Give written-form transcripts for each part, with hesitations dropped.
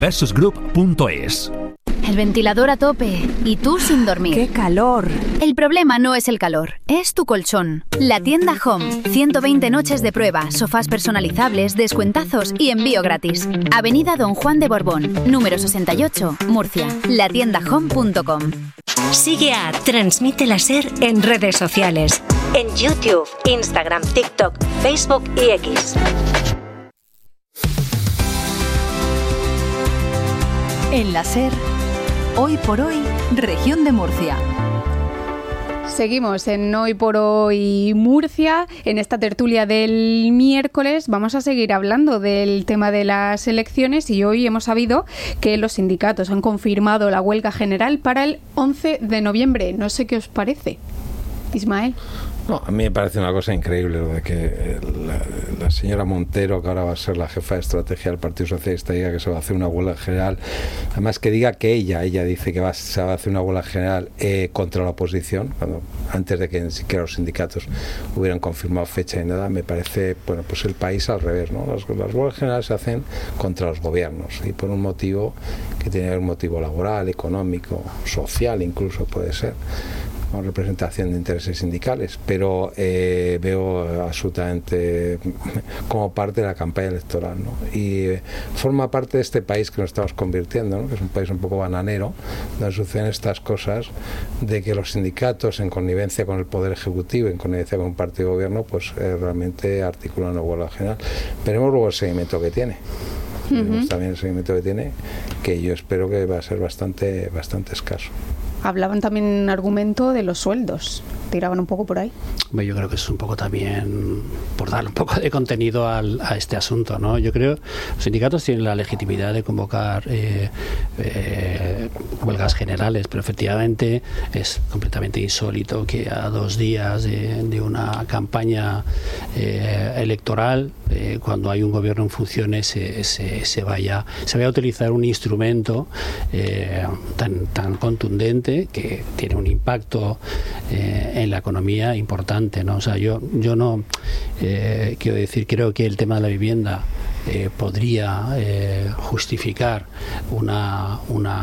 versusgroup.es. El ventilador a tope y tú sin dormir. ¡Qué calor! El problema no es el calor, es tu colchón. La tienda Home. 120 noches de prueba, sofás personalizables, descuentazos y envío gratis. Avenida Don Juan de Borbón, número 68, Murcia. latiendahome.com. Sigue a Transmite la SER en redes sociales. En YouTube, Instagram, TikTok, Facebook y X. En la SER, hoy por hoy, región de Murcia. Seguimos en Hoy por Hoy Murcia. En esta tertulia del miércoles vamos a seguir hablando del tema de las elecciones y hoy hemos sabido que los sindicatos han confirmado la huelga general para el 11 de noviembre. No sé qué os parece, Ismael. No, a mí me parece una cosa increíble lo de que la señora Montero, que ahora va a ser la jefa de estrategia del Partido Socialista, diga que se va a hacer una huelga general. Además que diga que ella dice que se va a hacer una huelga general contra la oposición, cuando antes de que ni siquiera los sindicatos hubieran confirmado fecha y nada. Me parece, bueno, pues el país al revés, ¿no? Las huelgas generales se hacen contra los gobiernos y por un motivo que tiene un motivo laboral, económico, social incluso puede ser, con representación de intereses sindicales, pero veo absolutamente como parte de la campaña electoral, ¿no? Y forma parte de este país que nos estamos convirtiendo, ¿no? Que es un país un poco bananero, donde suceden estas cosas de que los sindicatos, en connivencia con el Poder Ejecutivo, en connivencia con un partido de gobierno, pues realmente articulan una huelga general. Veremos luego el seguimiento que tiene. También el seguimiento que tiene, que yo espero que va a ser bastante escaso. Hablaban también en argumento de los sueldos, tiraban un poco por ahí. Yo creo que es un poco también por dar un poco de contenido a este asunto, ¿no? Yo creo que los sindicatos tienen la legitimidad de convocar huelgas generales, pero efectivamente es completamente insólito que a 2 días de una campaña electoral, cuando hay un gobierno en funciones, se vaya a utilizar un instrumento tan contundente que tiene un impacto en la economía importante, ¿no? O sea, yo no quiero decir, creo que el tema de la vivienda podría justificar una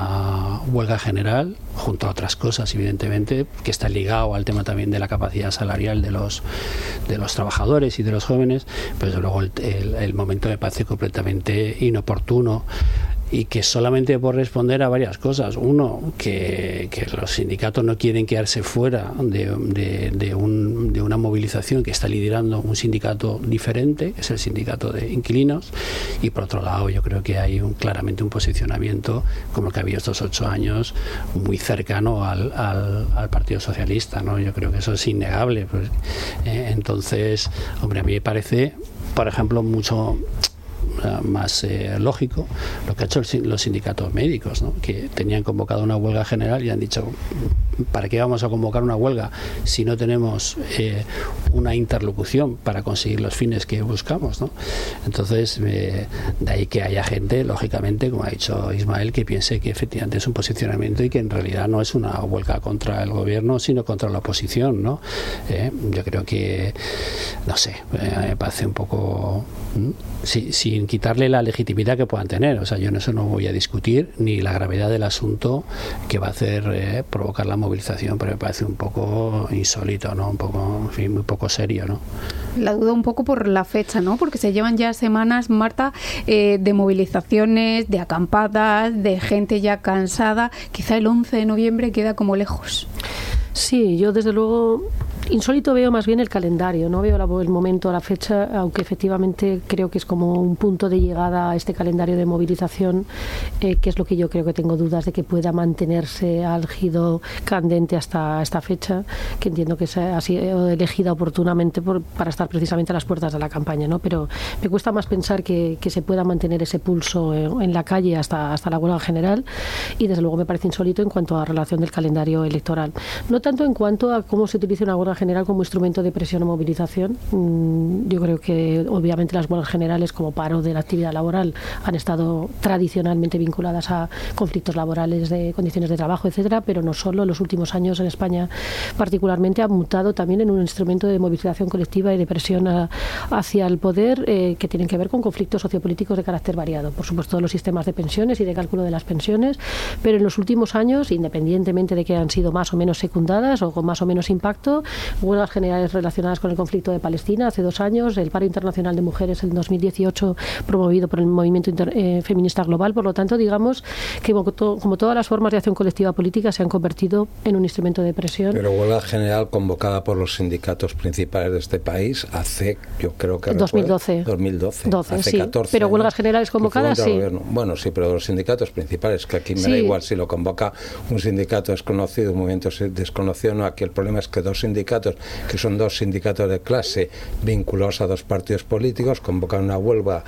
huelga general, junto a otras cosas, evidentemente, que está ligado al tema también de la capacidad salarial de los trabajadores y de los jóvenes, pero desde luego el momento me parece completamente inoportuno. Y que solamente por responder a varias cosas. Uno, que los sindicatos no quieren quedarse fuera de una movilización que está liderando un sindicato diferente, que es el sindicato de inquilinos, y por otro lado yo creo que hay claramente un posicionamiento, como el que ha habido estos 8 años, muy cercano al Partido Socialista, ¿no? Yo creo que eso es innegable. Pues, entonces, hombre, a mí me parece, por ejemplo, mucho más lógico lo que ha hecho los sindicatos médicos, ¿no? Que tenían convocado una huelga general y han dicho, ¿para qué vamos a convocar una huelga si no tenemos una interlocución para conseguir los fines que buscamos, ¿no? Entonces, de ahí que haya gente, lógicamente, como ha dicho Ismael, que piense que efectivamente es un posicionamiento y que en realidad no es una huelga contra el gobierno, sino contra la oposición, ¿no? Yo creo que, no sé, me parece un poco... sin quitarle la legitimidad que puedan tener. O sea, yo en eso no voy a discutir ni la gravedad del asunto que va a hacer provocar la movilización, pero me parece un poco insólito, ¿no? Un poco, en fin, muy poco serio, ¿no? La duda un poco por la fecha, ¿no? Porque se llevan ya semanas, Marta, de movilizaciones, de acampadas, de gente ya cansada. Quizá el 11 de noviembre queda como lejos. Sí, yo desde luego insólito veo más bien el calendario, no veo el momento, la fecha, aunque efectivamente creo que es como un punto de llegada a este calendario de movilización, que es lo que yo creo que tengo dudas de que pueda mantenerse álgido, candente hasta esta fecha, que entiendo que ha sido elegida oportunamente para estar precisamente a las puertas de la campaña, ¿no? Pero me cuesta más pensar que se pueda mantener ese pulso en la calle hasta la huelga general, y desde luego me parece insólito en cuanto a relación del calendario electoral. No tanto en cuanto a cómo se utiliza una huelga general como instrumento de presión o movilización. Yo creo que obviamente las huelgas generales como paro de la actividad laboral han estado tradicionalmente vinculadas a conflictos laborales de condiciones de trabajo, etcétera, pero no solo. En los últimos años en España particularmente ha mutado también en un instrumento de movilización colectiva y de presión hacia el poder que tienen que ver con conflictos sociopolíticos de carácter variado. Por supuesto, los sistemas de pensiones y de cálculo de las pensiones, pero en los últimos años, independientemente de que han sido más o menos secundadas o con más o menos impacto, huelgas generales relacionadas con el conflicto de Palestina hace 2 años, el paro internacional de mujeres en 2018 promovido por el movimiento feminista global. Por lo tanto, digamos que como todas las formas de acción colectiva política se han convertido en un instrumento de presión. Pero huelga general convocada por los sindicatos principales de este país hace, yo creo que 2012, hace sí, 14, pero huelgas generales convocadas, sí. Bueno, sí, pero los sindicatos principales, que aquí me da igual si lo convoca un sindicato desconocido, un movimiento desconocido, no, aquí el problema es que 2 sindicatos, que son 2 sindicatos de clase vinculados a 2 partidos políticos, convocan una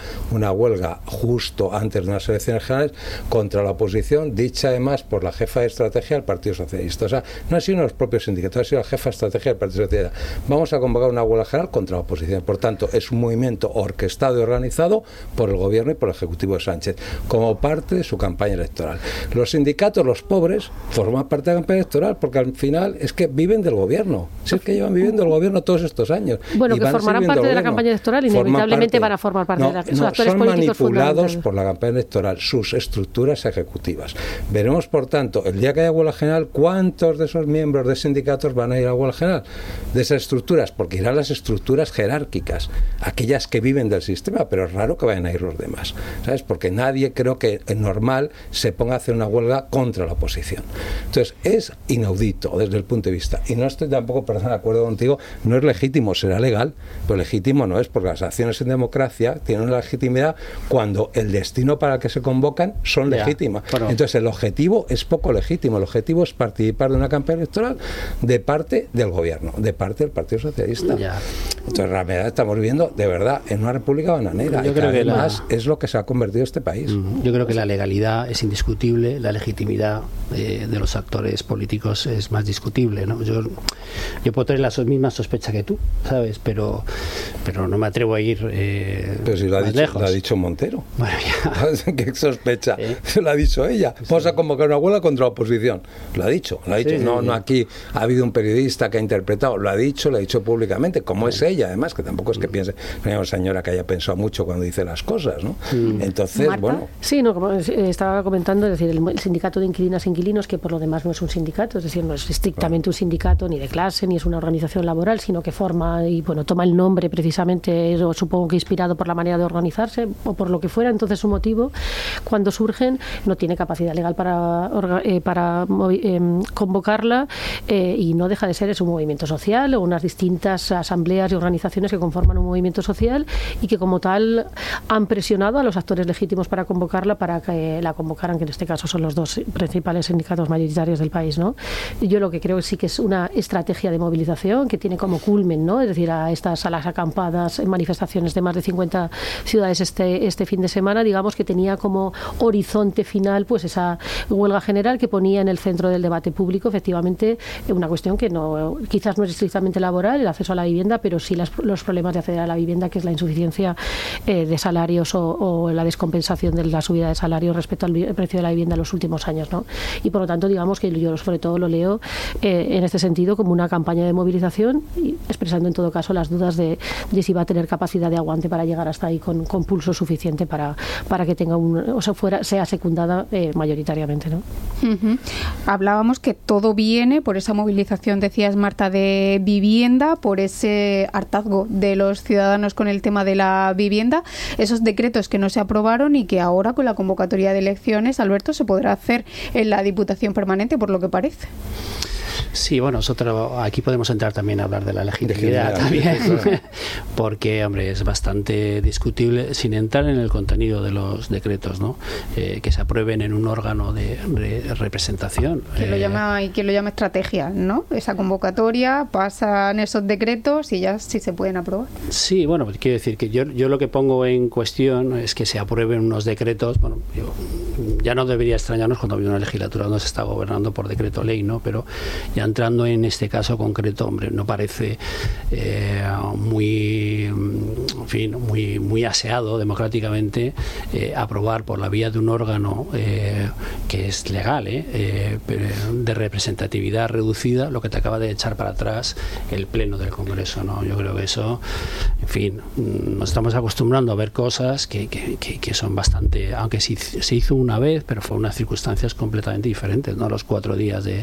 huelga justo antes de unas elecciones generales contra la oposición, dicha además por la jefa de estrategia del Partido Socialista. O sea, no han sido los propios sindicatos, ha sido la jefa de estrategia del Partido Socialista. Vamos a convocar una huelga general contra la oposición. Por tanto, es un movimiento orquestado y organizado por el gobierno y por el Ejecutivo de Sánchez, como parte de su campaña electoral. Los sindicatos, los pobres, forman parte de la campaña electoral, porque al final es que viven del gobierno. Si es que llevan viviendo el gobierno todos estos años. Bueno, que formarán parte de la campaña electoral, inevitablemente van a formar parte de los actores son políticos manipulados por la campaña electoral, sus estructuras ejecutivas. Veremos, por tanto, el día que haya huelga general, cuántos de esos miembros de sindicatos van a ir a huelga general de esas estructuras, porque irán las estructuras jerárquicas, aquellas que viven del sistema, pero es raro que vayan a ir los demás, ¿sabes? Porque nadie, creo que es normal, se ponga a hacer una huelga contra la oposición. Entonces, es inaudito desde el punto de vista, y no estoy tampoco, perdón, de acuerdo contigo, no es legítimo, será legal, pero legítimo no es, porque las acciones en democracia tienen una legitimidad cuando el destino para el que se convocan son legítimas. Bueno. Entonces, el objetivo es poco legítimo, el objetivo es participar de una campaña electoral de parte del gobierno, de parte del Partido Socialista. Entonces, en realidad estamos viviendo, de verdad, en una república bananera. Yo creo que además es lo que se ha convertido este país. Yo creo que la legalidad es indiscutible, la legitimidad de los actores políticos es más discutible, ¿no? Yo puedo tener la misma sospecha que tú, ¿sabes? Pero no me atrevo a ir pero si más lejos. Lo ha dicho Montero. Bueno, ya. ¿Qué sospecha? Lo ha dicho ella. Vamos a convocar una huelga contra la oposición. Lo ha dicho. Sí, no aquí ha habido un periodista que ha interpretado. Lo ha dicho públicamente, como es ella, además, que tampoco es que piense, no es una señora que haya pensado mucho cuando dice las cosas, ¿no? Entonces, ¿Marta? Bueno. Sí, no, como estaba comentando, es decir, el sindicato de inquilinas e inquilinos, que por lo demás no es un sindicato, es decir, no es estrictamente un sindicato ni de clase, ni es una organización laboral, sino que forma y, bueno, toma el nombre precisamente, supongo que inspirado por la manera de organizarse o por lo que fuera. Entonces, su motivo, cuando surgen, no tiene capacidad legal para convocarla y no deja de ser un movimiento social o unas distintas asambleas y organizaciones que conforman un movimiento social y que como tal han presionado a los actores legítimos para convocarla, para que la convocaran, que en este caso son los 2 principales sindicatos mayoritarios del país, ¿no? Yo lo que creo sí que es una estrategia de movilización que tiene como culmen, ¿no? Es decir, a las acampadas, manifestaciones de más de 50 ciudades este fin de semana, digamos que tenía como horizonte final pues esa huelga general que ponía en el centro del debate público efectivamente una cuestión que quizás no es estrictamente laboral, el acceso a la vivienda, pero sí los problemas de acceder a la vivienda, que es la insuficiencia de salarios o la descompensación de la subida de salarios respecto al precio de la vivienda en los últimos años, ¿no? Y por lo tanto, digamos que yo sobre todo lo leo en este sentido como una campaña de movilización, y expresando en todo caso las dudas de si va a tener capacidad de aguante para llegar hasta ahí con pulso suficiente para que tenga sea secundada mayoritariamente, ¿no? Hablábamos que todo viene por esa movilización, decías, Marta, de vivienda, por ese hartazgo de los ciudadanos con el tema de la vivienda, esos decretos que no se aprobaron y que ahora con la convocatoria de elecciones, Alberto, se podrá hacer en la Diputación Permanente, por lo que parece. Sí, bueno, nosotros aquí podemos entrar también a hablar de la legitimidad también, porque, hombre, es bastante discutible, sin entrar en el contenido de los decretos, ¿no? Que se aprueben en un órgano de representación. Quien lo llama estrategia, ¿no? Esa convocatoria, pasan esos decretos y ya sí se pueden aprobar. Sí, bueno, quiero decir que yo lo que pongo en cuestión es que se aprueben unos decretos, bueno, ya no debería extrañarnos cuando hay una legislatura donde se está gobernando por decreto ley, ¿no? Pero ya entrando en este caso concreto, hombre, no parece muy aseado democráticamente aprobar por la vía de un órgano que es legal, de representatividad reducida, lo que te acaba de echar para atrás el Pleno del Congreso, ¿no? Yo creo que eso, en fin, nos estamos acostumbrando a ver cosas que son bastante, aunque se hizo una vez, pero fue unas circunstancias completamente diferentes, ¿no? Los 4 días de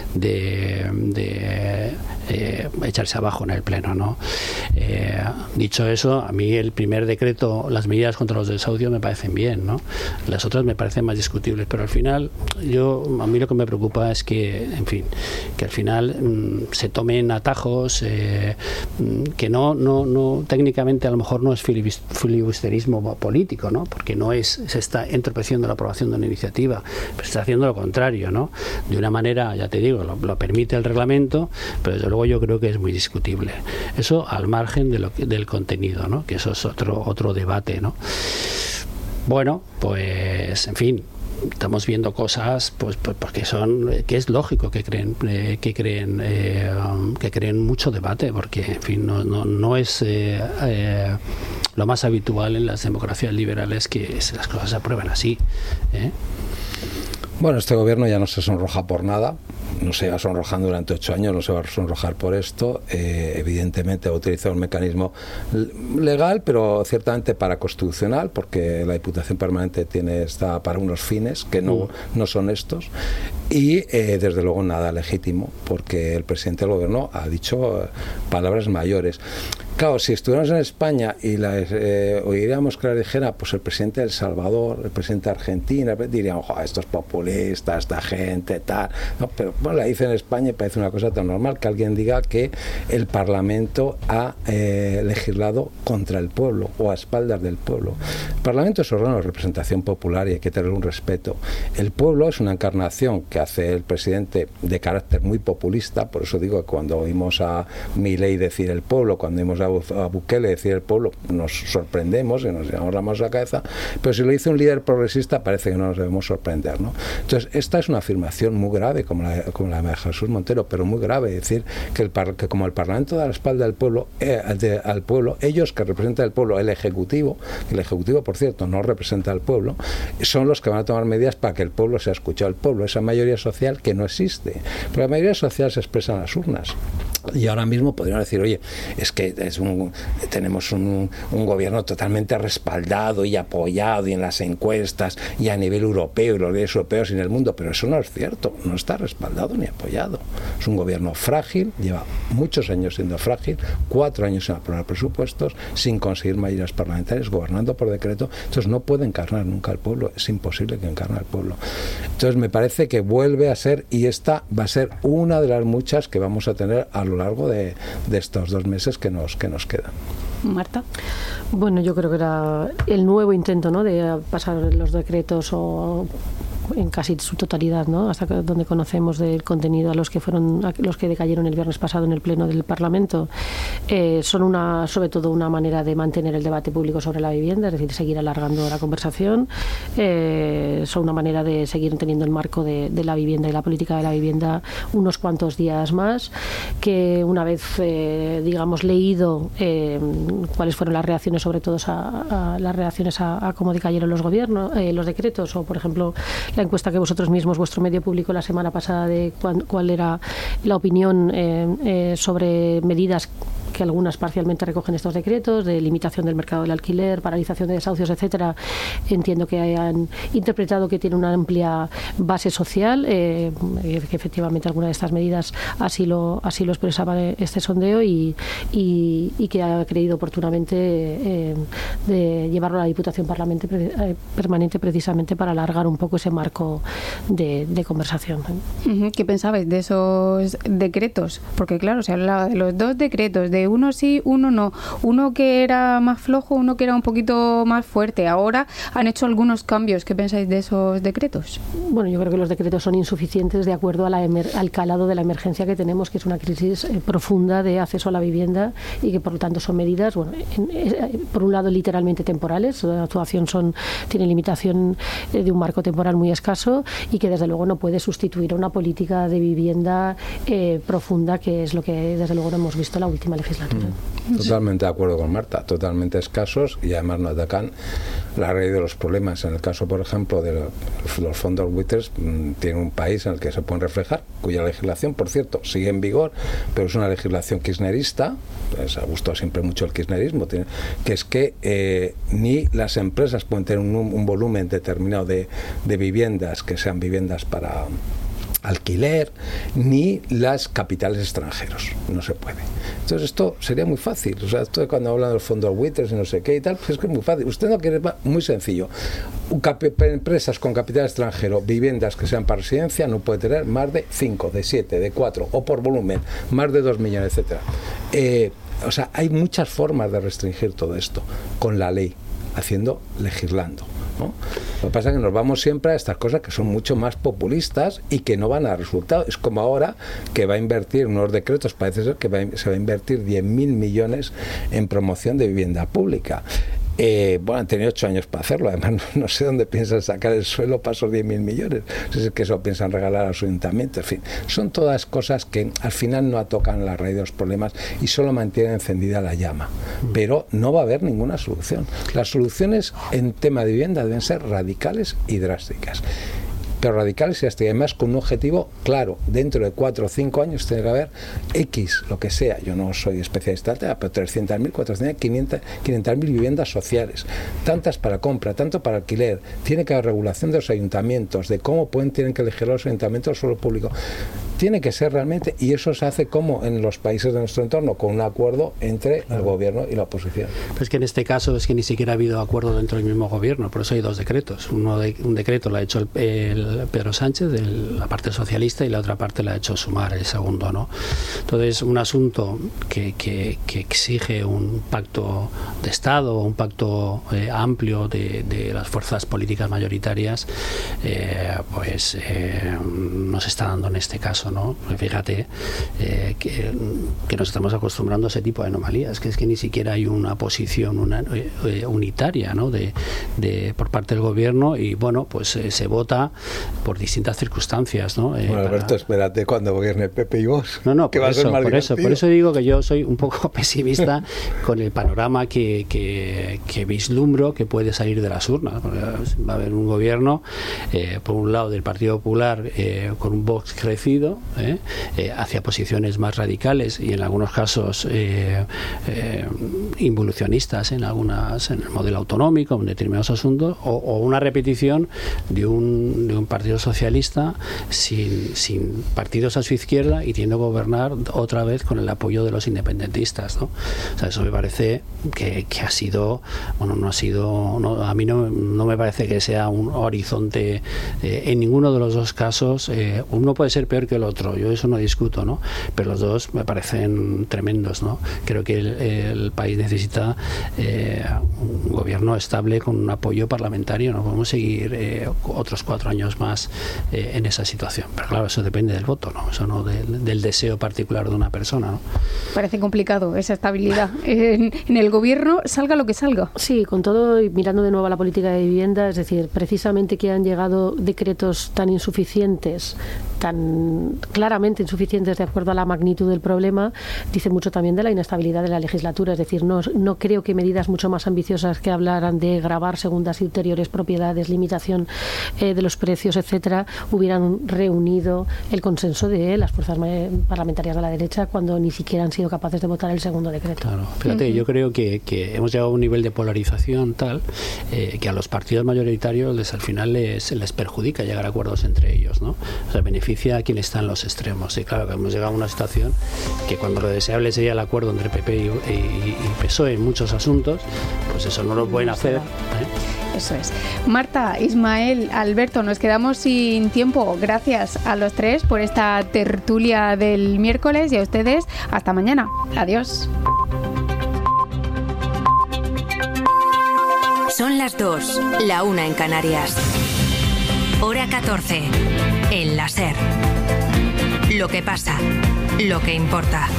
echarse abajo en el Pleno, ¿no? Dicho eso, a mí el primer decreto, las medidas contra los desahucios me parecen bien, ¿no? Las otras me parecen más discutibles, pero al final a mí lo que me preocupa es que, en fin, que al final se tomen atajos que no técnicamente a lo mejor no es filibusterismo político, ¿no? Porque se está entorpeciendo la aprobación de una iniciativa, pero se está haciendo lo contrario, ¿no? De una manera, ya te digo, lo permite el reglamento, pero desde luego yo creo que es muy discutible. Eso al margen del contenido, ¿no? Que eso es otro debate, ¿no? Bueno, pues en fin, estamos viendo cosas pues que es lógico que creen mucho debate, porque en fin no es lo más habitual en las democracias liberales que las cosas se aprueban así, ¿eh? Bueno, este gobierno ya no se sonroja por nada, no se va sonrojando durante 8 años, no se va a sonrojar por esto. Evidentemente va a utilizar un mecanismo legal, pero ciertamente paraconstitucional, porque la Diputación Permanente está para unos fines que no son estos, y desde luego nada legítimo, porque el presidente del gobierno ha dicho palabras mayores. Claro, si estuviéramos en España y oiríamos que la dijera pues el presidente de El Salvador, el presidente de Argentina, diríamos, estos populistas, esta gente, tal. No, pero bueno, la dice en España y parece una cosa tan normal que alguien diga que el Parlamento ha legislado contra el pueblo o a espaldas del pueblo. El Parlamento es órgano de representación popular y hay que tener un respeto. El pueblo es una encarnación que hace el presidente de carácter muy populista, por eso digo que cuando oímos a Milei decir el pueblo, cuando oímos a Bukele decir el pueblo, nos sorprendemos y nos llevamos la mano a la cabeza, pero si lo dice un líder progresista parece que no nos debemos sorprender, ¿no? Entonces esta es una afirmación muy grave como la de Jesús Montero, pero muy grave, decir que como el Parlamento da la espalda al pueblo, ellos que representan al pueblo, el Ejecutivo por cierto no representa al pueblo, son los que van a tomar medidas para que el pueblo sea escuchado. El pueblo, esa mayoría social que no existe, pero la mayoría social se expresa en las urnas. Y ahora mismo podrían decir, oye, es que tenemos un gobierno totalmente respaldado y apoyado y en las encuestas y a nivel europeo y los líderes europeos y en el mundo, pero eso no es cierto, no está respaldado ni apoyado. Es un gobierno frágil, lleva muchos años siendo frágil, 4 años sin aprobar presupuestos, sin conseguir mayorías parlamentarias, gobernando por decreto, entonces no puede encarnar nunca al pueblo, es imposible que encarne al pueblo. Entonces me parece que vuelve a ser, y esta va a ser una de las muchas que vamos a tener a lo largo de estos 2 meses que nos quedan. Marta. Bueno, yo creo que era el nuevo intento, ¿no?, de pasar los decretos en casi su totalidad, ¿no?, hasta donde conocemos del contenido a los que decayeron el viernes pasado en el Pleno del Parlamento, son sobre todo una manera de mantener el debate público sobre la vivienda, es decir, seguir alargando la conversación, son una manera de seguir teniendo el marco de la vivienda y la política de la vivienda unos cuantos días más, que una vez digamos leído cuáles fueron las reacciones, sobre todo las reacciones a cómo decayeron los gobiernos, los decretos, o por ejemplo la encuesta que vosotros mismos, vuestro medio público la semana pasada de cuál era la opinión sobre medidas que algunas parcialmente recogen estos decretos, de limitación del mercado del alquiler, paralización de desahucios, etcétera. Entiendo que hayan interpretado que tiene una amplia base social, que efectivamente alguna de estas medidas así lo expresaba este sondeo y que ha creído oportunamente de llevarlo a la Diputación Permanente precisamente para alargar un poco ese marco de conversación. ¿Qué pensabais de esos decretos? Porque claro, se hablaba de los 2 decretos, de uno sí, uno no, uno que era más flojo, uno que era un poquito más fuerte. Ahora han hecho algunos cambios. ¿Qué pensáis de esos decretos? Bueno, yo creo que los decretos son insuficientes de acuerdo al calado de la emergencia que tenemos, que es una crisis profunda de acceso a la vivienda y que por lo tanto son medidas, bueno, por un lado literalmente temporales. La actuación tiene limitación de un marco temporal muy escaso y que desde luego no puede sustituir a una política de vivienda profunda, que es lo que desde luego no hemos visto en la última legislatura. Totalmente de acuerdo con Marta, totalmente escasos, y además no atacan la raíz de los problemas. En el caso, por ejemplo, de los fondos buitres, tiene un país en el que se pueden reflejar, cuya legislación, por cierto, sigue en vigor, pero es una legislación kirchnerista. Les ha gustado siempre mucho el kirchnerismo, que es que ni las empresas pueden tener un volumen determinado de viviendas que sean viviendas para alquiler, ni las capitales extranjeros. No se puede. Entonces esto sería muy fácil. O sea, esto de cuando hablan de los fondos buitres y no sé qué y tal, pues es que es muy fácil. Usted no quiere, muy sencillo. Empresas con capital extranjero, viviendas que sean para residencia, no puede tener más de 5, de 7, de 4, o por volumen, más de 2 millones, etcétera. O sea, hay muchas formas de restringir todo esto con la ley, legislando, ¿no? Lo que pasa es que nos vamos siempre a estas cosas que son mucho más populistas y que no van a dar resultados. Es como ahora que va a invertir unos decretos, parece ser que se va a invertir 10.000 millones en promoción de vivienda pública. Bueno, han tenido 8 años para hacerlo. Además, no sé dónde piensan sacar el suelo para esos 10.000 millones. Si es que eso piensan regalar a los ayuntamientos. En fin, son todas cosas que al final no tocan la raíz de los problemas y solo mantienen encendida la llama. Pero no va a haber ninguna solución. Las soluciones en tema de vivienda deben ser radicales y drásticas. Pero radicales y además con un objetivo claro. Dentro de 4 o 5 años tiene que haber X, lo que sea. Yo no soy especialista, pero 300.000, 400.000, 500.000 viviendas sociales, tantas para compra, tanto para alquiler. Tiene que haber regulación de los ayuntamientos, de cómo tienen que elegir los ayuntamientos el suelo público. Tiene que ser realmente, y eso se hace como en los países de nuestro entorno, con un acuerdo entre el gobierno y la oposición. Pues que en este caso es que ni siquiera ha habido acuerdo dentro del mismo gobierno, por eso hay 2 decretos. Un decreto lo ha hecho el Pedro Sánchez, de la parte socialista, y la otra parte la ha hecho Sumar, el segundo, ¿no? Entonces, un asunto que exige un pacto de Estado, un pacto amplio de las fuerzas políticas mayoritarias, no se está dando en este caso, ¿no? Fíjate que nos estamos acostumbrando a ese tipo de anomalías, que es que ni siquiera hay una posición unitaria, ¿no? por parte del gobierno, y bueno, pues se vota por distintas circunstancias, ¿no? Bueno, Alberto, espérate cuando gobierne Pepe y vos. No, por eso digo que yo soy un poco pesimista con el panorama que vislumbro que puede salir de las urnas. Va a haber un gobierno, por un lado, del Partido Popular, con un Vox crecido, hacia posiciones más radicales y en algunos casos involucionistas en el modelo autonómico, en determinados asuntos, o una repetición de un partido socialista sin partidos a su izquierda y tiendo a gobernar otra vez con el apoyo de los independentistas, ¿no? O sea, eso me parece que ha sido, bueno, a mí no me parece que sea un horizonte en ninguno de los 2 casos. Uno puede ser peor que el otro, yo eso no discuto, ¿no? Pero los 2 me parecen tremendos, ¿no? Creo que el país necesita un gobierno estable con un apoyo parlamentario. No podemos seguir otros 4 años más en esa situación. Pero claro, eso depende del voto, ¿no? Eso no del deseo particular de una persona, ¿no? Parece complicado esa estabilidad en el gobierno, salga lo que salga. Sí, con todo, y mirando de nuevo a la política de vivienda, es decir, precisamente que han llegado decretos tan insuficientes, tan claramente insuficientes de acuerdo a la magnitud del problema, dice mucho también de la inestabilidad de la legislatura. Es decir, no creo que medidas mucho más ambiciosas que hablaran de gravar segundas y ulteriores propiedades, limitación de los precios, etcétera, hubieran reunido el consenso de las fuerzas parlamentarias de la derecha cuando ni siquiera han sido capaces de votar el segundo decreto. Claro, fíjate, yo creo que hemos llegado a un nivel de polarización tal que a los partidos mayoritarios al final les perjudica llegar a acuerdos entre ellos, ¿no? O sea, beneficia a quien está en los extremos. Y claro, que hemos llegado a una situación que cuando lo deseable sería el acuerdo entre PP y PSOE en muchos asuntos, pues eso no lo pueden hacer, Eso es. Marta, Ismael, Alberto, nos quedamos sin tiempo. Gracias a los 3 por esta tertulia del miércoles y a ustedes hasta mañana. Adiós. Son las 2, la 1 en Canarias. Hora 14, en la SER. Lo que pasa, lo que importa.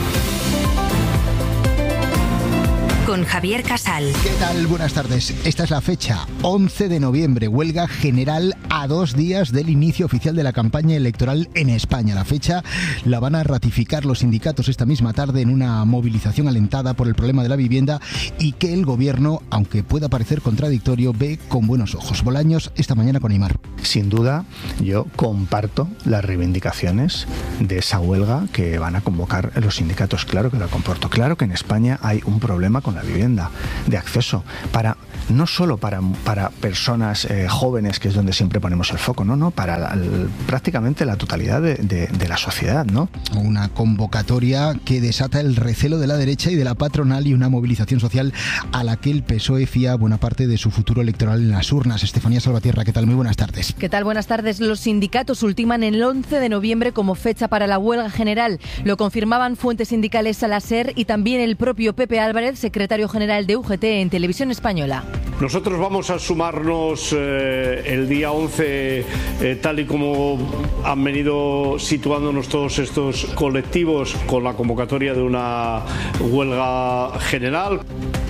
Con Javier Casal. ¿Qué tal? Buenas tardes. Esta es la fecha, 11 de noviembre, huelga general a 2 días del inicio oficial de la campaña electoral en España. La fecha la van a ratificar los sindicatos esta misma tarde en una movilización alentada por el problema de la vivienda y que el gobierno, aunque pueda parecer contradictorio, ve con buenos ojos. Bolaños, esta mañana con Aimar. Sin duda, yo comparto las reivindicaciones de esa huelga que van a convocar los sindicatos. Claro que lo comporto. Claro que en España hay un problema con la vivienda, de acceso, no solo para personas jóvenes, que es donde siempre ponemos el foco, no, para prácticamente la totalidad de la sociedad, ¿no? Una convocatoria que desata el recelo de la derecha y de la patronal y una movilización social a la que el PSOE fía buena parte de su futuro electoral en las urnas. Estefanía Salvatierra, ¿qué tal? Muy buenas tardes. ¿Qué tal? Buenas tardes. Los sindicatos ultiman el 11 de noviembre como fecha para la huelga general. Lo confirmaban fuentes sindicales a la SER y también el propio Pepe Álvarez, secretario general de UGT en Televisión Española. Nosotros vamos a sumarnos el día 11, tal y como han venido situándonos todos estos colectivos, con la convocatoria de una huelga general.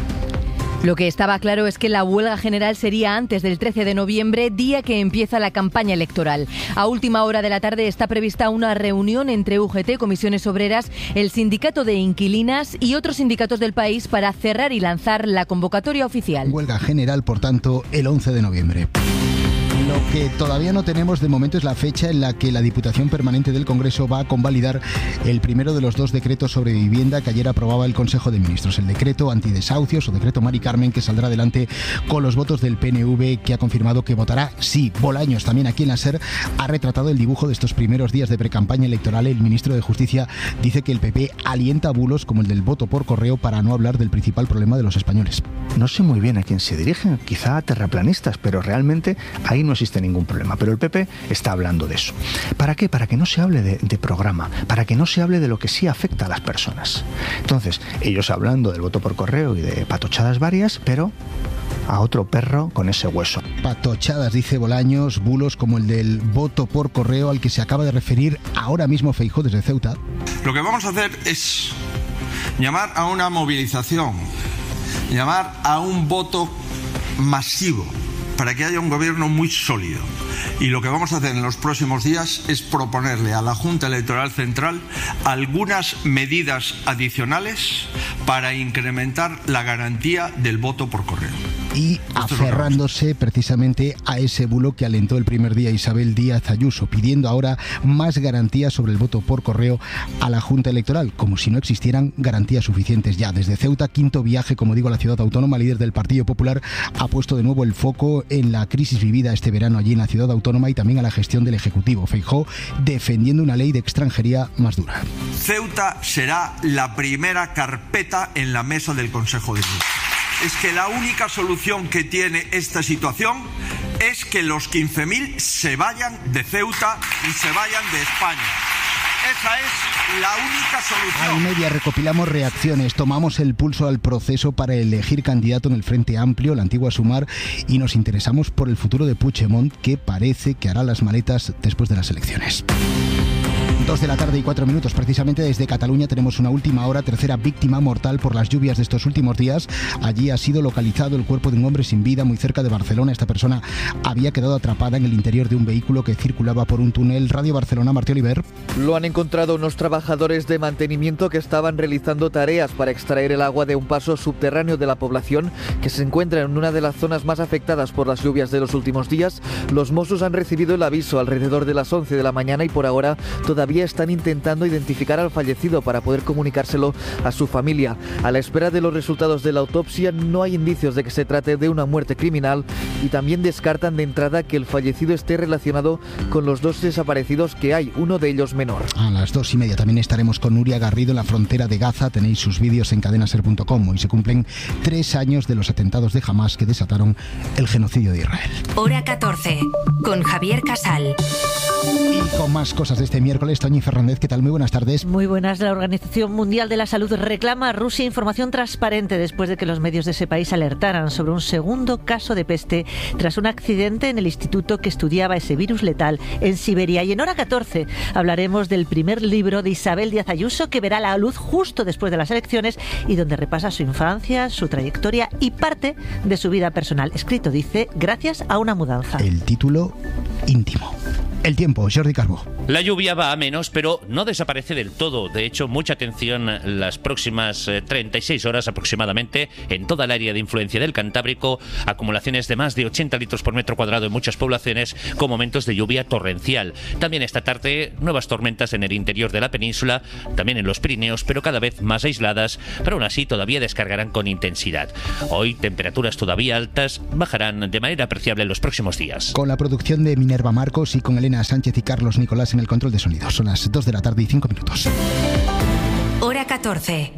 Lo que estaba claro es que la huelga general sería antes del 13 de noviembre, día que empieza la campaña electoral. A última hora de la tarde está prevista una reunión entre UGT, Comisiones Obreras, el Sindicato de Inquilinas y otros sindicatos del país para cerrar y lanzar la convocatoria oficial. Huelga general, por tanto, el 11 de noviembre. Lo que todavía no tenemos de momento es la fecha en la que la Diputación Permanente del Congreso va a convalidar el primero de los 2 decretos sobre vivienda que ayer aprobaba el Consejo de Ministros. El decreto antidesahucios o decreto Mari Carmen, que saldrá adelante con los votos del PNV, que ha confirmado que votará sí. Bolaños, también aquí en la SER, ha retratado el dibujo de estos primeros días de precampaña electoral. El ministro de Justicia dice que el PP alienta bulos como el del voto por correo, para no hablar del principal problema de los españoles. No sé muy bien a quién se dirigen, quizá a terraplanistas, pero realmente ahí no existe ningún problema. Pero el PP está hablando de eso. ¿Para qué? Para que no se hable de programa, para que no se hable de lo que sí afecta a las personas. Entonces, ellos hablando del voto por correo y de patochadas varias, pero a otro perro con ese hueso. Patochadas, dice Bolaños, bulos como el del voto por correo al que se acaba de referir ahora mismo Feijóo desde Ceuta. Lo que vamos a hacer es llamar a una movilización, llamar a un voto masivo para que haya un gobierno muy sólido. Y lo que vamos a hacer en los próximos días es proponerle a la Junta Electoral Central algunas medidas adicionales para incrementar la garantía del voto por correo. Y aferrándose precisamente a ese bulo que alentó el primer día Isabel Díaz Ayuso, pidiendo ahora más garantías sobre el voto por correo a la Junta Electoral, como si no existieran garantías suficientes ya. Desde Ceuta, quinto viaje, como digo, a la ciudad autónoma, líder del Partido Popular ha puesto de nuevo el foco en la crisis vivida este verano allí en la ciudad autónoma y también a la gestión del Ejecutivo. Feijóo defendiendo una ley de extranjería más dura. Ceuta será la primera carpeta en la mesa del Consejo de Ministros. Es que la única solución que tiene esta situación es que los 15.000 se vayan de Ceuta y se vayan de España. Esa es la única solución. Al media recopilamos reacciones, tomamos el pulso al proceso para elegir candidato en el Frente Amplio, la antigua Sumar, y nos interesamos por el futuro de Puigdemont, que parece que hará las maletas después de las elecciones. 2 de la tarde y 4 minutos. Precisamente desde Cataluña tenemos una última hora, tercera víctima mortal por las lluvias de estos últimos días. Allí ha sido localizado el cuerpo de un hombre sin vida muy cerca de Barcelona. Esta persona había quedado atrapada en el interior de un vehículo que circulaba por un túnel. Radio Barcelona, Martí Oliver. Lo han encontrado unos trabajadores de mantenimiento que estaban realizando tareas para extraer el agua de un paso subterráneo de la población que se encuentra en una de las zonas más afectadas por las lluvias de los últimos días. Los Mossos han recibido el aviso alrededor de las 11 de la mañana y por ahora todavía están intentando identificar al fallecido para poder comunicárselo a su familia. A la espera de los resultados de la autopsia no hay indicios de que se trate de una muerte criminal y también descartan de entrada que el fallecido esté relacionado con los 2 desaparecidos que hay, uno de ellos menor. A las 2:30 también estaremos con Nuria Garrido en la frontera de Gaza. Tenéis sus vídeos en cadenaser.com. Hoy se cumplen 3 años de los atentados de Hamás que desataron el genocidio de Israel. Hora 14, con Javier Casal. Y con más cosas de este miércoles, Toñi Fernández, ¿qué tal? Muy buenas tardes. Muy buenas. La Organización Mundial de la Salud reclama a Rusia información transparente después de que los medios de ese país alertaran sobre un segundo caso de peste tras un accidente en el instituto que estudiaba ese virus letal en Siberia. Y en Hora 14 hablaremos del primer libro de Isabel Díaz Ayuso, que verá la luz justo después de las elecciones y donde repasa su infancia, su trayectoria y parte de su vida personal. Escrito, dice, gracias a una mudanza. El título íntimo. El tiempo, Jordi Calvo. La lluvia va a menos, pero no desaparece del todo. De hecho, mucha atención las próximas 36 horas aproximadamente en toda el área de influencia del Cantábrico. Acumulaciones de más de 80 litros por metro cuadrado en muchas poblaciones, con momentos de lluvia torrencial. También esta tarde, nuevas tormentas en el interior de la península, también en los Pirineos, pero cada vez más aisladas, pero aún así todavía descargarán con intensidad. Hoy, temperaturas todavía altas bajarán de manera apreciable en los próximos días. Con la producción de Minerva Marcos y con Elena Sánchez y Carlos Nicolás en el control de sonido. Son las 2 de la tarde y 5 minutos. Hora 14.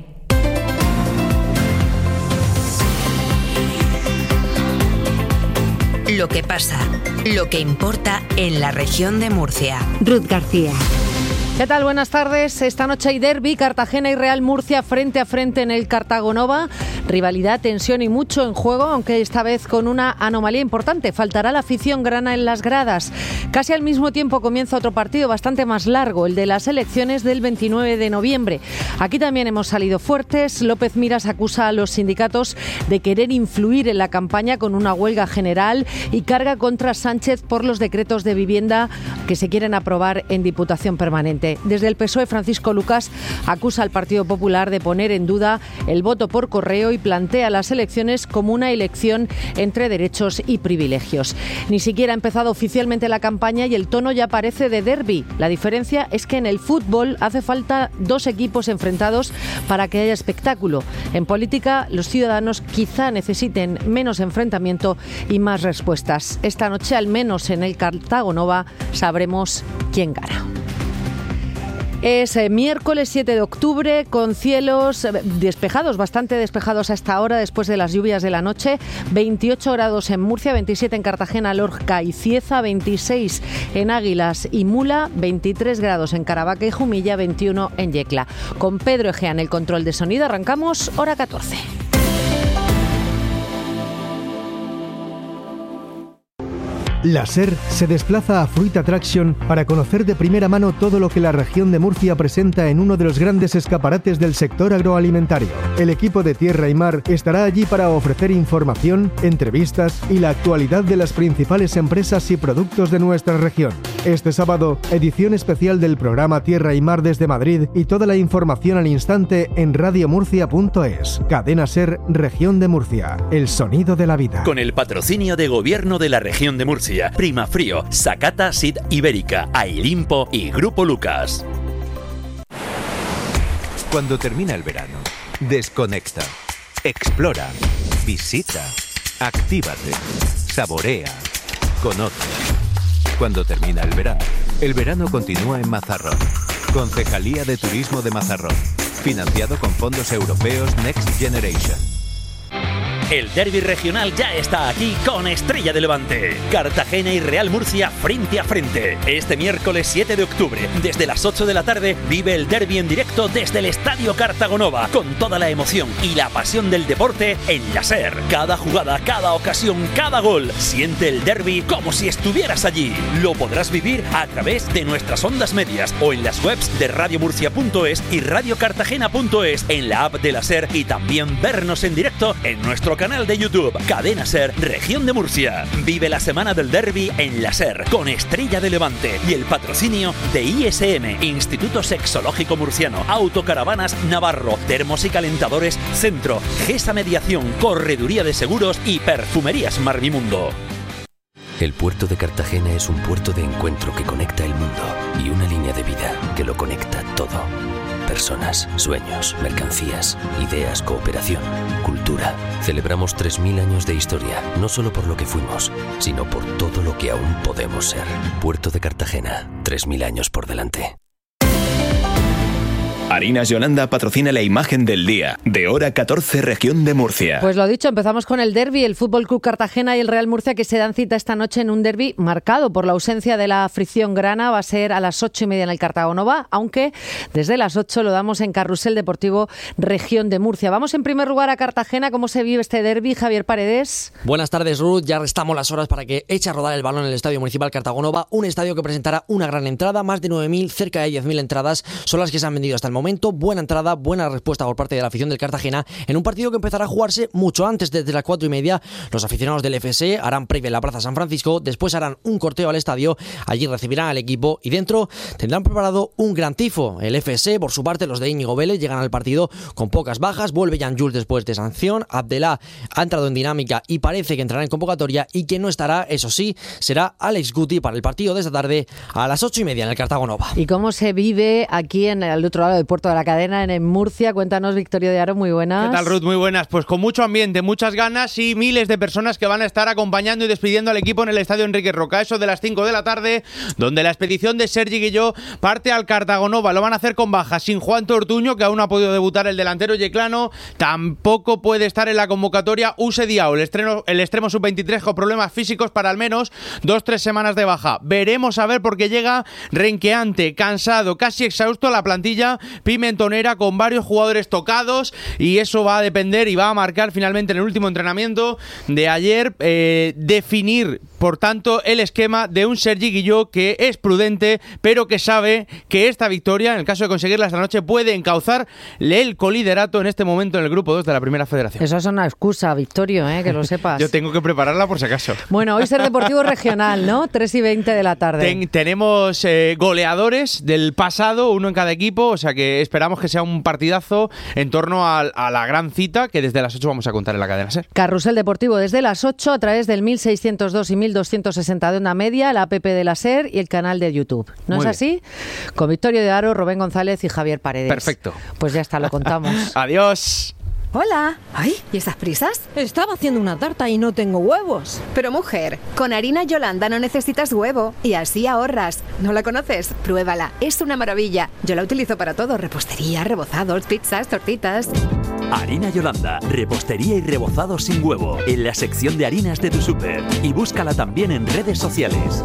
Lo que pasa, lo que importa en la región de Murcia. Ruth García. ¿Qué tal? Buenas tardes. Esta noche hay derbi, Cartagena y Real Murcia frente a frente en el Cartago Nova. Rivalidad, tensión y mucho en juego, aunque esta vez con una anomalía importante. Faltará la afición grana en las gradas. Casi al mismo tiempo comienza otro partido bastante más largo, el de las elecciones del 29 de noviembre. Aquí también hemos salido fuertes. López Miras acusa a los sindicatos de querer influir en la campaña con una huelga general y carga contra Sánchez por los decretos de vivienda que se quieren aprobar en Diputación Permanente. Desde el PSOE, Francisco Lucas acusa al Partido Popular de poner en duda el voto por correo y plantea las elecciones como una elección entre derechos y privilegios. Ni siquiera ha empezado oficialmente la campaña y el tono ya parece de derbi. La diferencia es que en el fútbol hace falta dos equipos enfrentados para que haya espectáculo. En política, los ciudadanos quizá necesiten menos enfrentamiento y más respuestas. Esta noche, al menos en el Cartago Nova, sabremos quién gana. Es miércoles 7 de octubre con cielos despejados, bastante despejados a esta hora después de las lluvias de la noche. 28 grados en Murcia, 27 en Cartagena, Lorca y Cieza, 26 en Águilas y Mula, 23 grados en Caravaca y Jumilla, 21 en Yecla. Con Pedro Egea en el control de sonido arrancamos Hora 14. La SER se desplaza a Fruit Attraction para conocer de primera mano todo lo que la región de Murcia presenta en uno de los grandes escaparates del sector agroalimentario. El equipo de Tierra y Mar estará allí para ofrecer información, entrevistas y la actualidad de las principales empresas y productos de nuestra región. Este sábado, edición especial del programa Tierra y Mar desde Madrid y toda la información al instante en radiomurcia.es. Cadena SER, Región de Murcia. El sonido de la vida. Con el patrocinio de Gobierno de la Región de Murcia, Primafrío, Sakata Sid Ibérica, Ailimpo y Grupo Lucas. Cuando termina el verano, desconecta, explora, visita, actívate, saborea, conoce. Cuando termina el verano continúa en Mazarrón. Concejalía de Turismo de Mazarrón. Financiado con fondos europeos Next Generation. El derbi regional ya está aquí con Estrella de Levante. Cartagena y Real Murcia frente a frente. Este miércoles 7 de octubre, desde las 8 de la tarde, vive el derbi en directo desde el Estadio Cartago Nova, con toda la emoción y la pasión del deporte en la SER. Cada jugada, cada ocasión, cada gol. Siente el derbi como si estuvieras allí. Lo podrás vivir a través de nuestras ondas medias o en las webs de radiomurcia.es y radiocartagena.es, en la app de la SER, y también vernos en directo en nuestro canal de YouTube, Cadena SER, Región de Murcia. Vive la semana del derbi en la SER, con Estrella de Levante y el patrocinio de ISM, Instituto Sexológico Murciano, Autocaravanas Navarro, Termos y Calentadores Centro, GESA Mediación, Correduría de Seguros y Perfumerías Marvimundo. El puerto de Cartagena es un puerto de encuentro que conecta el mundo y una línea de vida que lo conecta todo. Personas, sueños, mercancías, ideas, cooperación, cultura. Celebramos 3.000 años de historia, no solo por lo que fuimos, sino por todo lo que aún podemos ser. Puerto de Cartagena, 3.000 años por delante. Harinas Yolanda patrocina la imagen del día, de hora 14, región de Murcia. Pues lo dicho, empezamos con el derbi, el Fútbol Club Cartagena y el Real Murcia, que se dan cita esta noche en un derbi marcado por la ausencia de la afición grana. Va a ser a las 8:30 en el Cartago Nova, aunque desde las 8 lo damos en Carrusel Deportivo, región de Murcia. Vamos en primer lugar a Cartagena. ¿Cómo se vive este derbi, Javier Paredes? Buenas tardes, Ruth. Ya restamos las horas para que eche a rodar el balón en el Estadio Municipal Cartago Nova, un estadio que presentará una gran entrada, más de 9.000, cerca de 10.000 entradas son las que se han vendido hasta el momento. Buena entrada, buena respuesta por parte de la afición del Cartagena en un partido que empezará a jugarse mucho antes, desde las 4:30. Los aficionados del FC harán previa en la Plaza San Francisco, después harán un corteo al estadio, allí recibirán al equipo y dentro tendrán preparado un gran tifo. El FC, por su parte, los de Íñigo Vélez, llegan al partido con pocas bajas, vuelve Jan Jules después de sanción, Abdelá ha entrado en dinámica y parece que entrará en convocatoria, y quien no estará, eso sí, será Alex Guti para el partido de esta tarde a las 8:30 en el Cartago Nova. ¿Y cómo se vive aquí en el otro lado del puerto de la cadena, en Murcia? Cuéntanos, Victorio de Aro, muy buenas. ¿Qué tal, Ruth? Muy buenas. Pues con mucho ambiente, muchas ganas y miles de personas que van a estar acompañando y despidiendo al equipo en el Estadio Enrique Roca. Eso de las 5 de la tarde, donde la expedición de Sergi Guilló parte al Cartago Nova. Lo van a hacer con bajas, sin Juan Tortuño, que aún no ha podido debutar, el delantero yeclano. Tampoco puede estar en la convocatoria Use Diao, el extremo sub-23, con problemas físicos para al menos 2-3 semanas de baja. Veremos a ver, porque llega renqueante, cansado, casi exhausto la plantilla pimentonera, con varios jugadores tocados, y eso va a depender y va a marcar finalmente en el último entrenamiento de ayer definir, por tanto, el esquema de un Sergi Guilló que es prudente, pero que sabe que esta victoria, en el caso de conseguirla esta noche, puede encauzarle el coliderato en este momento en el grupo 2 de la Primera Federación. Eso es una excusa, Victorio, que lo sepas. Yo tengo que prepararla por si acaso. Bueno, hoy Ser Deportivo Regional, ¿no? 3:20 de la tarde. Tenemos goleadores del pasado, uno en cada equipo, o sea que esperamos que sea un partidazo en torno a la gran cita que desde las 8 vamos a contar en la cadena SER. Carrusel Deportivo desde las 8 a través del 1602 y 1260 de onda media, la app de la SER y el canal de YouTube. ¿No Muy es así? Con Victorio de Aro, Rubén González y Javier Paredes. Perfecto. Pues ya está, lo contamos. Adiós. Hola. Ay, ¿y esas prisas? Estaba haciendo una tarta y no tengo huevos. Pero mujer, con harina Yolanda no necesitas huevo y así ahorras. ¿No la conoces? Pruébala, es una maravilla. Yo la utilizo para todo: repostería, rebozados, pizzas, tortitas. Harina Yolanda, repostería y rebozados sin huevo, en la sección de harinas de tu súper. Y búscala también en redes sociales.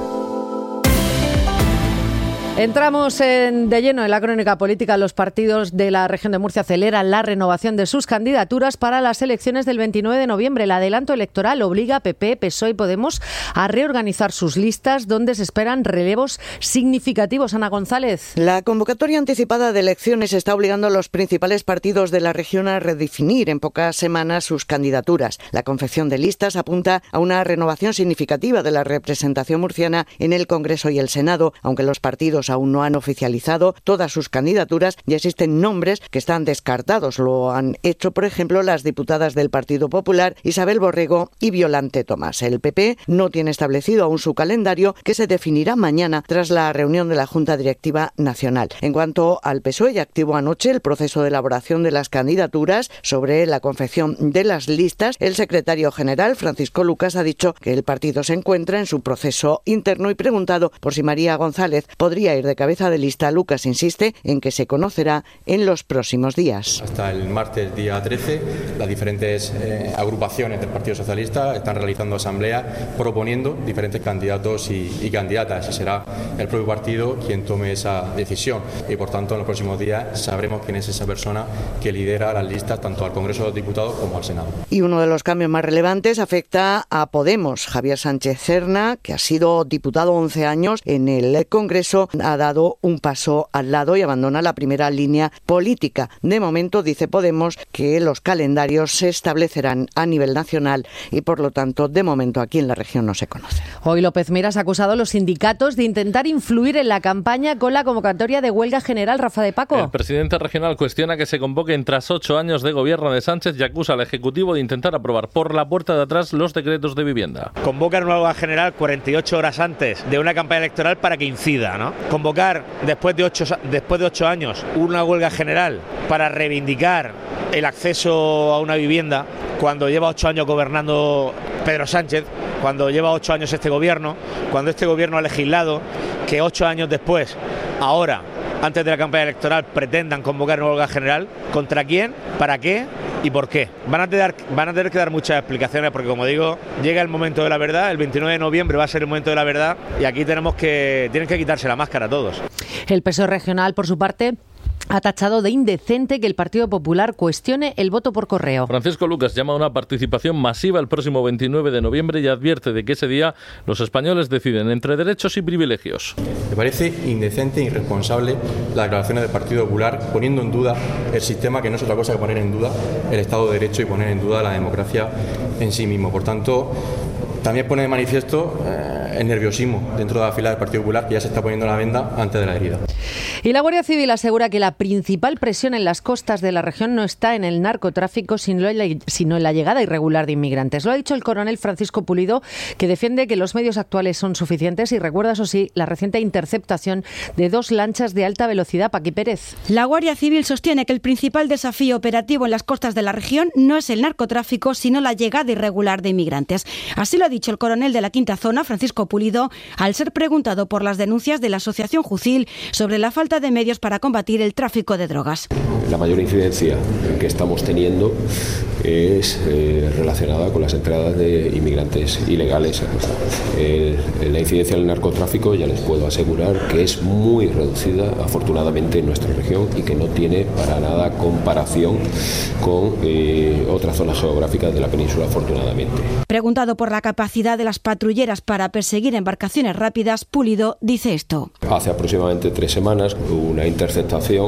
Entramos de lleno en la crónica política. Los partidos de la región de Murcia aceleran la renovación de sus candidaturas para las elecciones del 29 de noviembre. El adelanto electoral obliga a PP, PSOE y Podemos a reorganizar sus listas, donde se esperan relevos significativos. Ana González. La convocatoria anticipada de elecciones está obligando a los principales partidos de la región a redefinir en pocas semanas sus candidaturas. La confección de listas apunta a una renovación significativa de la representación murciana en el Congreso y el Senado, aunque los partidos aún no han oficializado todas sus candidaturas. Ya existen nombres que están descartados. Lo han hecho, por ejemplo, las diputadas del Partido Popular, Isabel Borrego y Violante Tomás. El PP no tiene establecido aún su calendario, que se definirá mañana tras la reunión de la Junta Directiva Nacional. En cuanto al PSOE, ya activó anoche el proceso de elaboración de las candidaturas. Sobre la confección de las listas, el secretario general, Francisco Lucas, ha dicho que el partido se encuentra en su proceso interno, y preguntado por si María González podría ir de cabeza de lista, Lucas insiste en que se conocerá en los próximos días. Hasta el martes día 13, las diferentes agrupaciones del Partido Socialista están realizando asamblea proponiendo diferentes candidatos y candidatas, y será el propio partido quien tome esa decisión, y por tanto en los próximos días sabremos quién es esa persona que lidera las listas tanto al Congreso de los Diputados como al Senado. Y uno de los cambios más relevantes afecta a Podemos. Javier Sánchez Cerna, que ha sido diputado 11 años en el Congreso, ha dado un paso al lado y abandona la primera línea política. De momento, dice Podemos, que los calendarios se establecerán a nivel nacional y, por lo tanto, de momento aquí en la región no se conoce. Hoy López Miras ha acusado a los sindicatos de intentar influir en la campaña con la convocatoria de huelga general. Rafa de Paco. El presidente regional cuestiona que se convoquen tras 8 años de gobierno de Sánchez y acusa al Ejecutivo de intentar aprobar por la puerta de atrás los decretos de vivienda. Convocan una huelga general 48 horas antes de una campaña electoral para que incida, ¿no? Convocar después de 8 años una huelga general para reivindicar el acceso a una vivienda, cuando lleva 8 años gobernando Pedro Sánchez, cuando lleva 8 años este gobierno, cuando este gobierno ha legislado que 8 años después, ahora antes de la campaña electoral pretendan convocar una huelga general. ¿Contra quién? ¿Para qué? ¿Y por qué? Van a tener que dar muchas explicaciones porque, como digo, llega el momento de la verdad. El 29 de noviembre va a ser el momento de la verdad y aquí tienen que quitarse la máscara todos. El PSOE regional, por su parte, ha tachado de indecente que el Partido Popular cuestione el voto por correo. Francisco Lucas llama a una participación masiva el próximo 29 de noviembre y advierte de que ese día los españoles deciden entre derechos y privilegios. Me parece indecente e irresponsable las declaraciones del Partido Popular poniendo en duda el sistema, que no es otra cosa que poner en duda el Estado de Derecho y poner en duda la democracia en sí mismo. Por tanto, también pone de manifiesto el nerviosismo dentro de la fila del Partido Popular, que ya se está poniendo la venda antes de la herida. Y la Guardia Civil asegura que la principal presión en las costas de la región no está en el narcotráfico, sino en la llegada irregular de inmigrantes. Lo ha dicho el coronel Francisco Pulido, que defiende que los medios actuales son suficientes y recuerda, eso sí, la reciente interceptación de 2 lanchas de alta velocidad. Paqui Pérez. La Guardia Civil sostiene que el principal desafío operativo en las costas de la región no es el narcotráfico, sino la llegada irregular de inmigrantes. Así lo ha dicho el coronel de la Quinta Zona, Francisco Pulido, al ser preguntado por las denuncias de la Asociación Jucil sobre la falta de medios para combatir el tráfico de drogas. La mayor incidencia que estamos teniendo es relacionada con las entradas de inmigrantes ilegales. La incidencia del narcotráfico, ya les puedo asegurar que es muy reducida, afortunadamente, en nuestra región y que no tiene para nada comparación con otras zonas geográficas de la península, afortunadamente. Preguntado por la capacidad de las patrulleras para perseguir embarcaciones rápidas, Pulido dice esto. Hace aproximadamente 3 semanas hubo una interceptación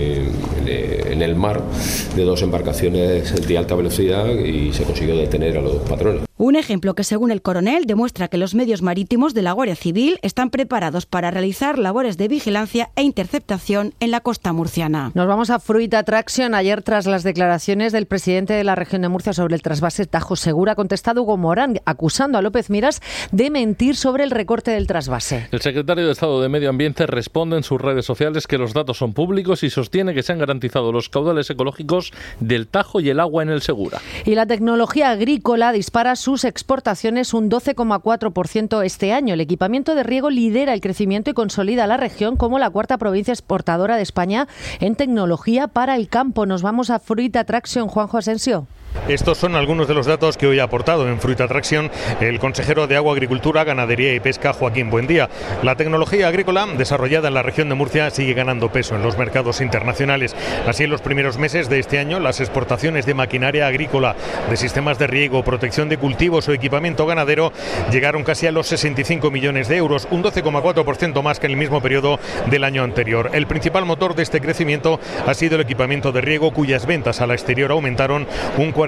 en el mar de 2 embarcaciones de alta velocidad y se consiguió detener a los 2 patrones. Un ejemplo que, según el coronel, demuestra que los medios marítimos de la Guardia Civil están preparados para realizar labores de vigilancia e interceptación en la costa murciana. Nos vamos a Fruit Attraction. Ayer, tras las declaraciones del presidente de la región de Murcia sobre el trasvase Tajo Segura, ha contestado Hugo Morán, acusando a López Miras de mentir sobre el recorte del trasvase. El secretario de Estado de Medio Ambiente responde en sus redes sociales que los datos son públicos y sostiene que se han garantizado los caudales ecológicos del Tajo y el agua en el Segura. Y la tecnología agrícola dispara sus exportaciones un 12,4% este año. El equipamiento de riego lidera el crecimiento y consolida a la región como la 4ª provincia exportadora de España en tecnología para el campo. Nos vamos a Fruit Attraction. Juanjo Asensio. Estos son algunos de los datos que hoy ha aportado en Fruit Attraction el consejero de Agua, Agricultura, Ganadería y Pesca, Joaquín Buendía. La tecnología agrícola desarrollada en la región de Murcia sigue ganando peso en los mercados internacionales. Así, en los primeros meses de este año, las exportaciones de maquinaria agrícola, de sistemas de riego, protección de cultivos o equipamiento ganadero llegaron casi a los 65 millones de euros, un 12,4% más que en el mismo periodo del año anterior. El principal motor de este crecimiento ha sido el equipamiento de riego, cuyas ventas al exterior aumentaron un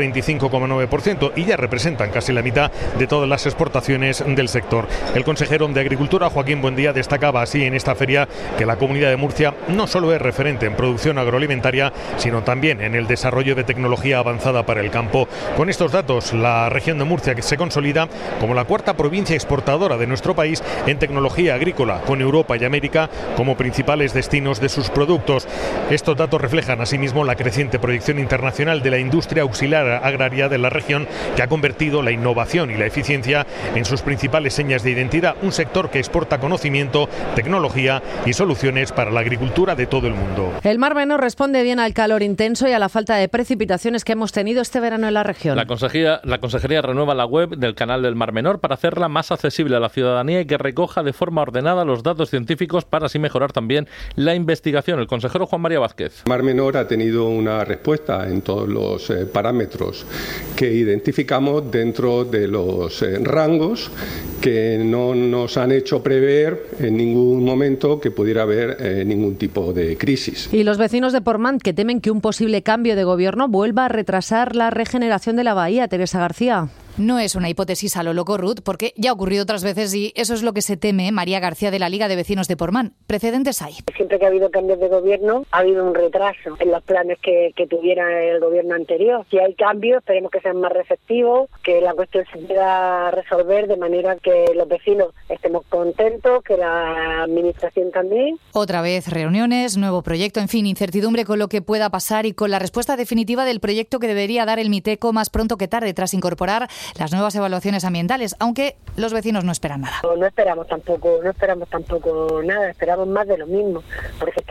45,9% y ya representan casi la mitad de todas las exportaciones del sector. El consejero de Agricultura, Joaquín Buendía, destacaba así en esta feria que la Comunidad de Murcia no solo es referente en producción agroalimentaria, sino también en el desarrollo de tecnología avanzada para el campo. Con estos datos, la región de Murcia que se consolida como la 4ª provincia exportadora de nuestro país en tecnología agrícola, con Europa y América como principales destinos de sus productos. Estos datos reflejan asimismo la creciente proyección internacional de la industria auxiliar agraria de la región, que ha convertido la innovación y la eficiencia en sus principales señas de identidad, un sector que exporta conocimiento, tecnología y soluciones para la agricultura de todo el mundo. El Mar Menor responde bien al calor intenso y a la falta de precipitaciones que hemos tenido este verano en la región. La consejería renueva la web del Canal del Mar Menor para hacerla más accesible a la ciudadanía y que recoja de forma ordenada los datos científicos para así mejorar también la investigación. El consejero Juan María Vázquez. Mar Menor ha tenido una respuesta en todos los parámetros que identificamos dentro de los rangos que no nos han hecho prever en ningún momento que pudiera haber ningún tipo de crisis. Y los vecinos de Portmany, que temen que un posible cambio de gobierno vuelva a retrasar la regeneración de la bahía. Teresa García. No es una hipótesis a lo loco, Ruth, porque ya ha ocurrido otras veces y eso es lo que se teme María García de la Liga de Vecinos de Portmany. Precedentes hay. Siempre que ha habido cambios de gobierno ha habido un retraso en los planes que tuviera el gobierno anterior. Si hay cambios, esperemos que sean más receptivos, que la cuestión se pueda resolver de manera que los vecinos estemos contentos, que la administración también. Otra vez reuniones, nuevo proyecto, en fin, incertidumbre con lo que pueda pasar y con la respuesta definitiva del proyecto que debería dar el Miteco más pronto que tarde tras incorporar las nuevas evaluaciones ambientales, aunque los vecinos no esperan nada. No esperamos tampoco nada, esperamos más de lo mismo, porque es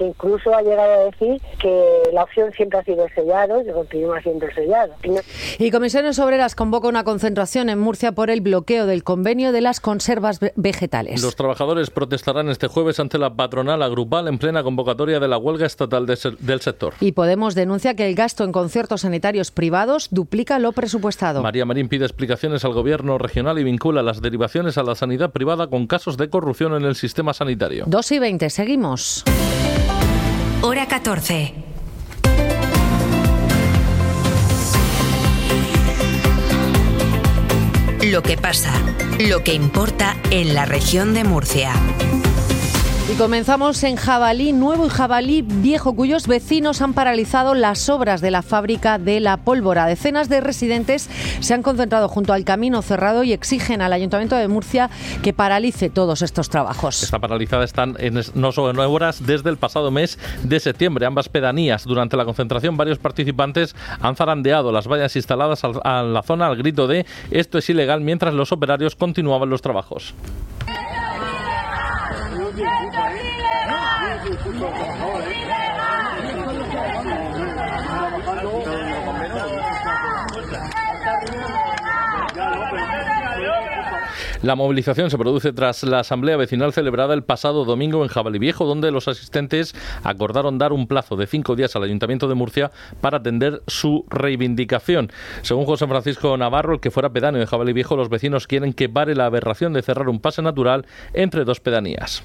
que incluso ha llegado a decir que la opción siempre ha sido el sellado y que continúa siendo el sellado. Y Comisiones Obreras convoca una concentración en Murcia por el bloqueo del convenio de las conservas vegetales. Los trabajadores protestarán este jueves ante la patronal Agrupal en plena convocatoria de la huelga estatal del sector. Y Podemos denuncia que el gasto en conciertos sanitarios privados duplica lo presupuestado. María Marín pide explicaciones al gobierno regional y vincula las derivaciones a la sanidad privada con casos de corrupción en el sistema sanitario. 2:20, seguimos. Hora 14. Lo que pasa, lo que importa en la región de Murcia. Y comenzamos en Jabalí Nuevo y Jabalí Viejo, cuyos vecinos han paralizado las obras de la fábrica de la pólvora. Decenas de residentes se han concentrado junto al camino cerrado y exigen al Ayuntamiento de Murcia que paralice todos estos trabajos. Esta paralizada están no son obras desde el pasado mes de septiembre. Ambas pedanías. Durante la concentración, varios participantes han zarandeado las vallas instaladas a la zona al grito de "esto es ilegal", mientras los operarios continuaban los trabajos. La movilización se produce tras la asamblea vecinal celebrada el pasado domingo en Jabalí Viejo, donde los asistentes acordaron dar un plazo de 5 días al Ayuntamiento de Murcia para atender su reivindicación. Según José Francisco Navarro, el que fuera pedáneo de Jabalí Viejo, los vecinos quieren que pare la aberración de cerrar un pase natural entre dos pedanías.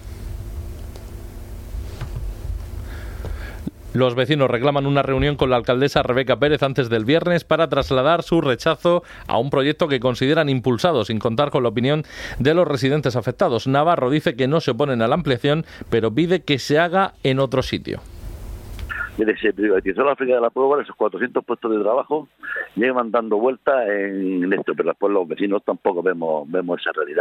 Los vecinos reclaman una reunión con la alcaldesa Rebeca Pérez antes del viernes para trasladar su rechazo a un proyecto que consideran impulsado, sin contar con la opinión de los residentes afectados. Navarro dice que no se oponen a la ampliación, pero pide que se haga en otro sitio. Mire, se privatizó la fábrica de la pólvora, esos 400 puestos de trabajo llevan dando vueltas en esto, pero después los vecinos tampoco vemos esa realidad.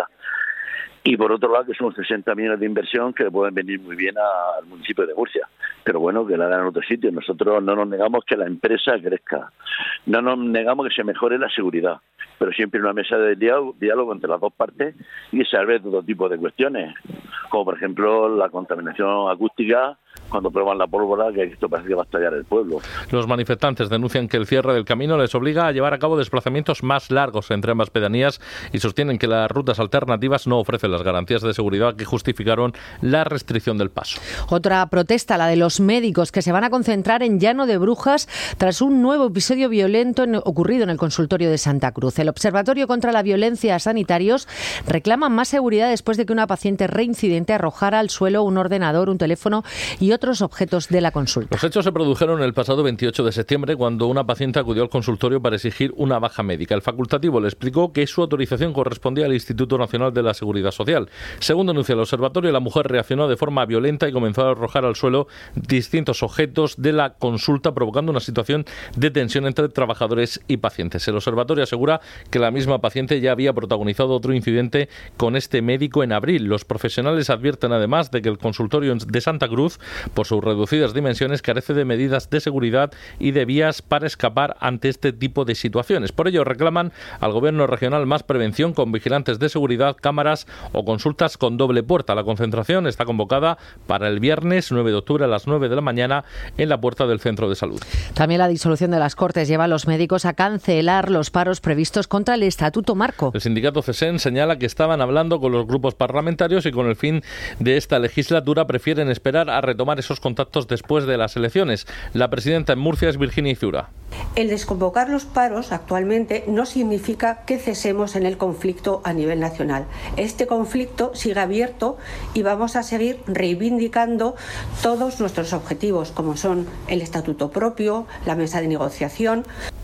Y por otro lado, que son 60 millones de inversión que le pueden venir muy bien al municipio de Murcia. Pero bueno, que la hagan en otro sitio. Nosotros no nos negamos que la empresa crezca. No nos negamos que se mejore la seguridad. Pero siempre en una mesa de diálogo entre las dos partes y se hable de todo tipo de cuestiones. Como por ejemplo la contaminación acústica, cuando prueban la pólvora, que esto parece que va a estallar el pueblo. Los manifestantes denuncian que el cierre del camino les obliga a llevar a cabo desplazamientos más largos entre ambas pedanías y sostienen que las rutas alternativas no ofrecen las garantías de seguridad que justificaron la restricción del paso. Otra protesta, la de los médicos, que se van a concentrar en Llano de Brujas tras un nuevo episodio violento ocurrido en el consultorio de Santa Cruz. El Observatorio contra la Violencia a Sanitarios reclama más seguridad después de que una paciente reincidente arrojara al suelo un ordenador, un teléfono y otros objetos de la consulta. Los hechos se produjeron el pasado 28 de septiembre cuando una paciente acudió al consultorio para exigir una baja médica. El facultativo le explicó que su autorización correspondía al Instituto Nacional de la Seguridad Social. Según denuncia el observatorio, la mujer reaccionó de forma violenta y comenzó a arrojar al suelo distintos objetos de la consulta, provocando una situación de tensión entre trabajadores y pacientes. El observatorio asegura que la misma paciente ya había protagonizado otro incidente con este médico en abril. Los profesionales advierten además de que el consultorio de Santa Cruz, por sus reducidas dimensiones, carece de medidas de seguridad y de vías para escapar ante este tipo de situaciones. Por ello reclaman al gobierno regional más prevención con vigilantes de seguridad, cámaras o consultas con doble puerta. La concentración está convocada para el viernes 9 de octubre a las 9 de la mañana en la puerta del Centro de Salud. También la disolución de las Cortes lleva a los médicos a cancelar los paros previstos contra el Estatuto Marco. El sindicato CESEN señala que estaban hablando con los grupos parlamentarios y con el fin de esta legislatura prefieren esperar a retomar esos contactos después de las elecciones. La presidenta en Murcia es Virginia Izura. El desconvocar los paros actualmente no significa que cesemos en el conflicto a nivel nacional. Este conflicto sigue abierto y vamos a seguir reivindicando todos nuestros objetivos, como son el estatuto propio, la mesa de negociación.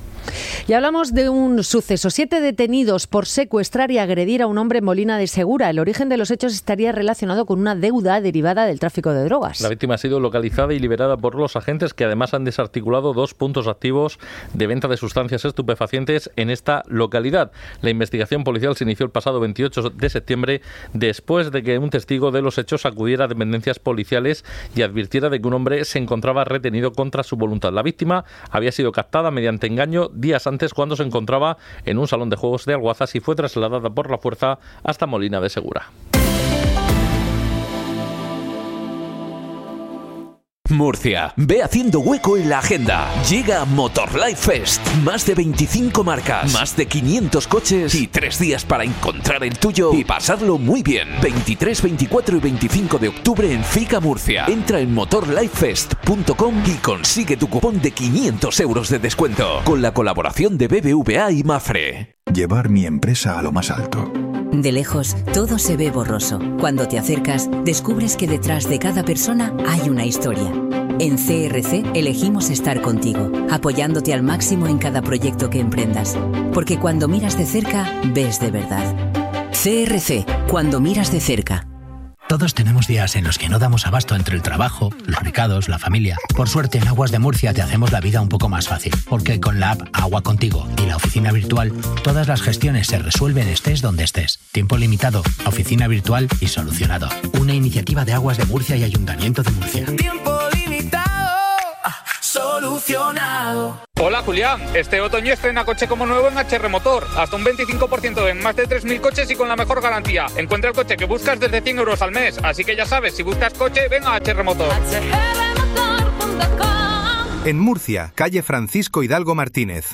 Y hablamos de un suceso. 7 detenidos por secuestrar y agredir a un hombre en Molina de Segura. El origen de los hechos estaría relacionado con una deuda derivada del tráfico de drogas. La víctima ha sido localizada y liberada por los agentes, que además han desarticulado 2 puntos activos de venta de sustancias estupefacientes en esta localidad. La investigación policial se inició el pasado 28 de septiembre después de que un testigo de los hechos acudiera a dependencias policiales y advirtiera de que un hombre se encontraba retenido contra su voluntad. La víctima había sido captada mediante engaño días antes, cuando se encontraba en un salón de juegos de Alguazas, y fue trasladada por la fuerza hasta Molina de Segura. Murcia. Ve haciendo hueco en la agenda. Llega Motorlife Fest. Más de 25 marcas, más de 500 coches y 3 días para encontrar el tuyo y pasarlo muy bien. 23, 24 y 25 de octubre en FICA Murcia. Entra en motorlifefest.com y consigue tu cupón de 500 euros de descuento con la colaboración de BBVA y Mafre. Llevar mi empresa a lo más alto. De lejos, todo se ve borroso. Cuando te acercas, descubres que detrás de cada persona hay una historia. En CRC elegimos estar contigo, apoyándote al máximo en cada proyecto que emprendas. Porque cuando miras de cerca, ves de verdad. CRC, cuando miras de cerca. Todos tenemos días en los que no damos abasto entre el trabajo, los recados, la familia. Por suerte, en Aguas de Murcia te hacemos la vida un poco más fácil, porque con la app Agua Contigo y la oficina virtual, todas las gestiones se resuelven estés donde estés. Tiempo limitado, oficina virtual y solucionado. Una iniciativa de Aguas de Murcia y Ayuntamiento de Murcia. Tiempo limitado, solucionado. Hola Julián, este otoño estrena coche como nuevo en HR Motor. Hasta un 25% en más de 3.000 coches y con la mejor garantía. Encuentra el coche que buscas desde 100 euros al mes. Así que ya sabes, si buscas coche, ven a HR Motor. En Murcia, calle Francisco Hidalgo Martínez.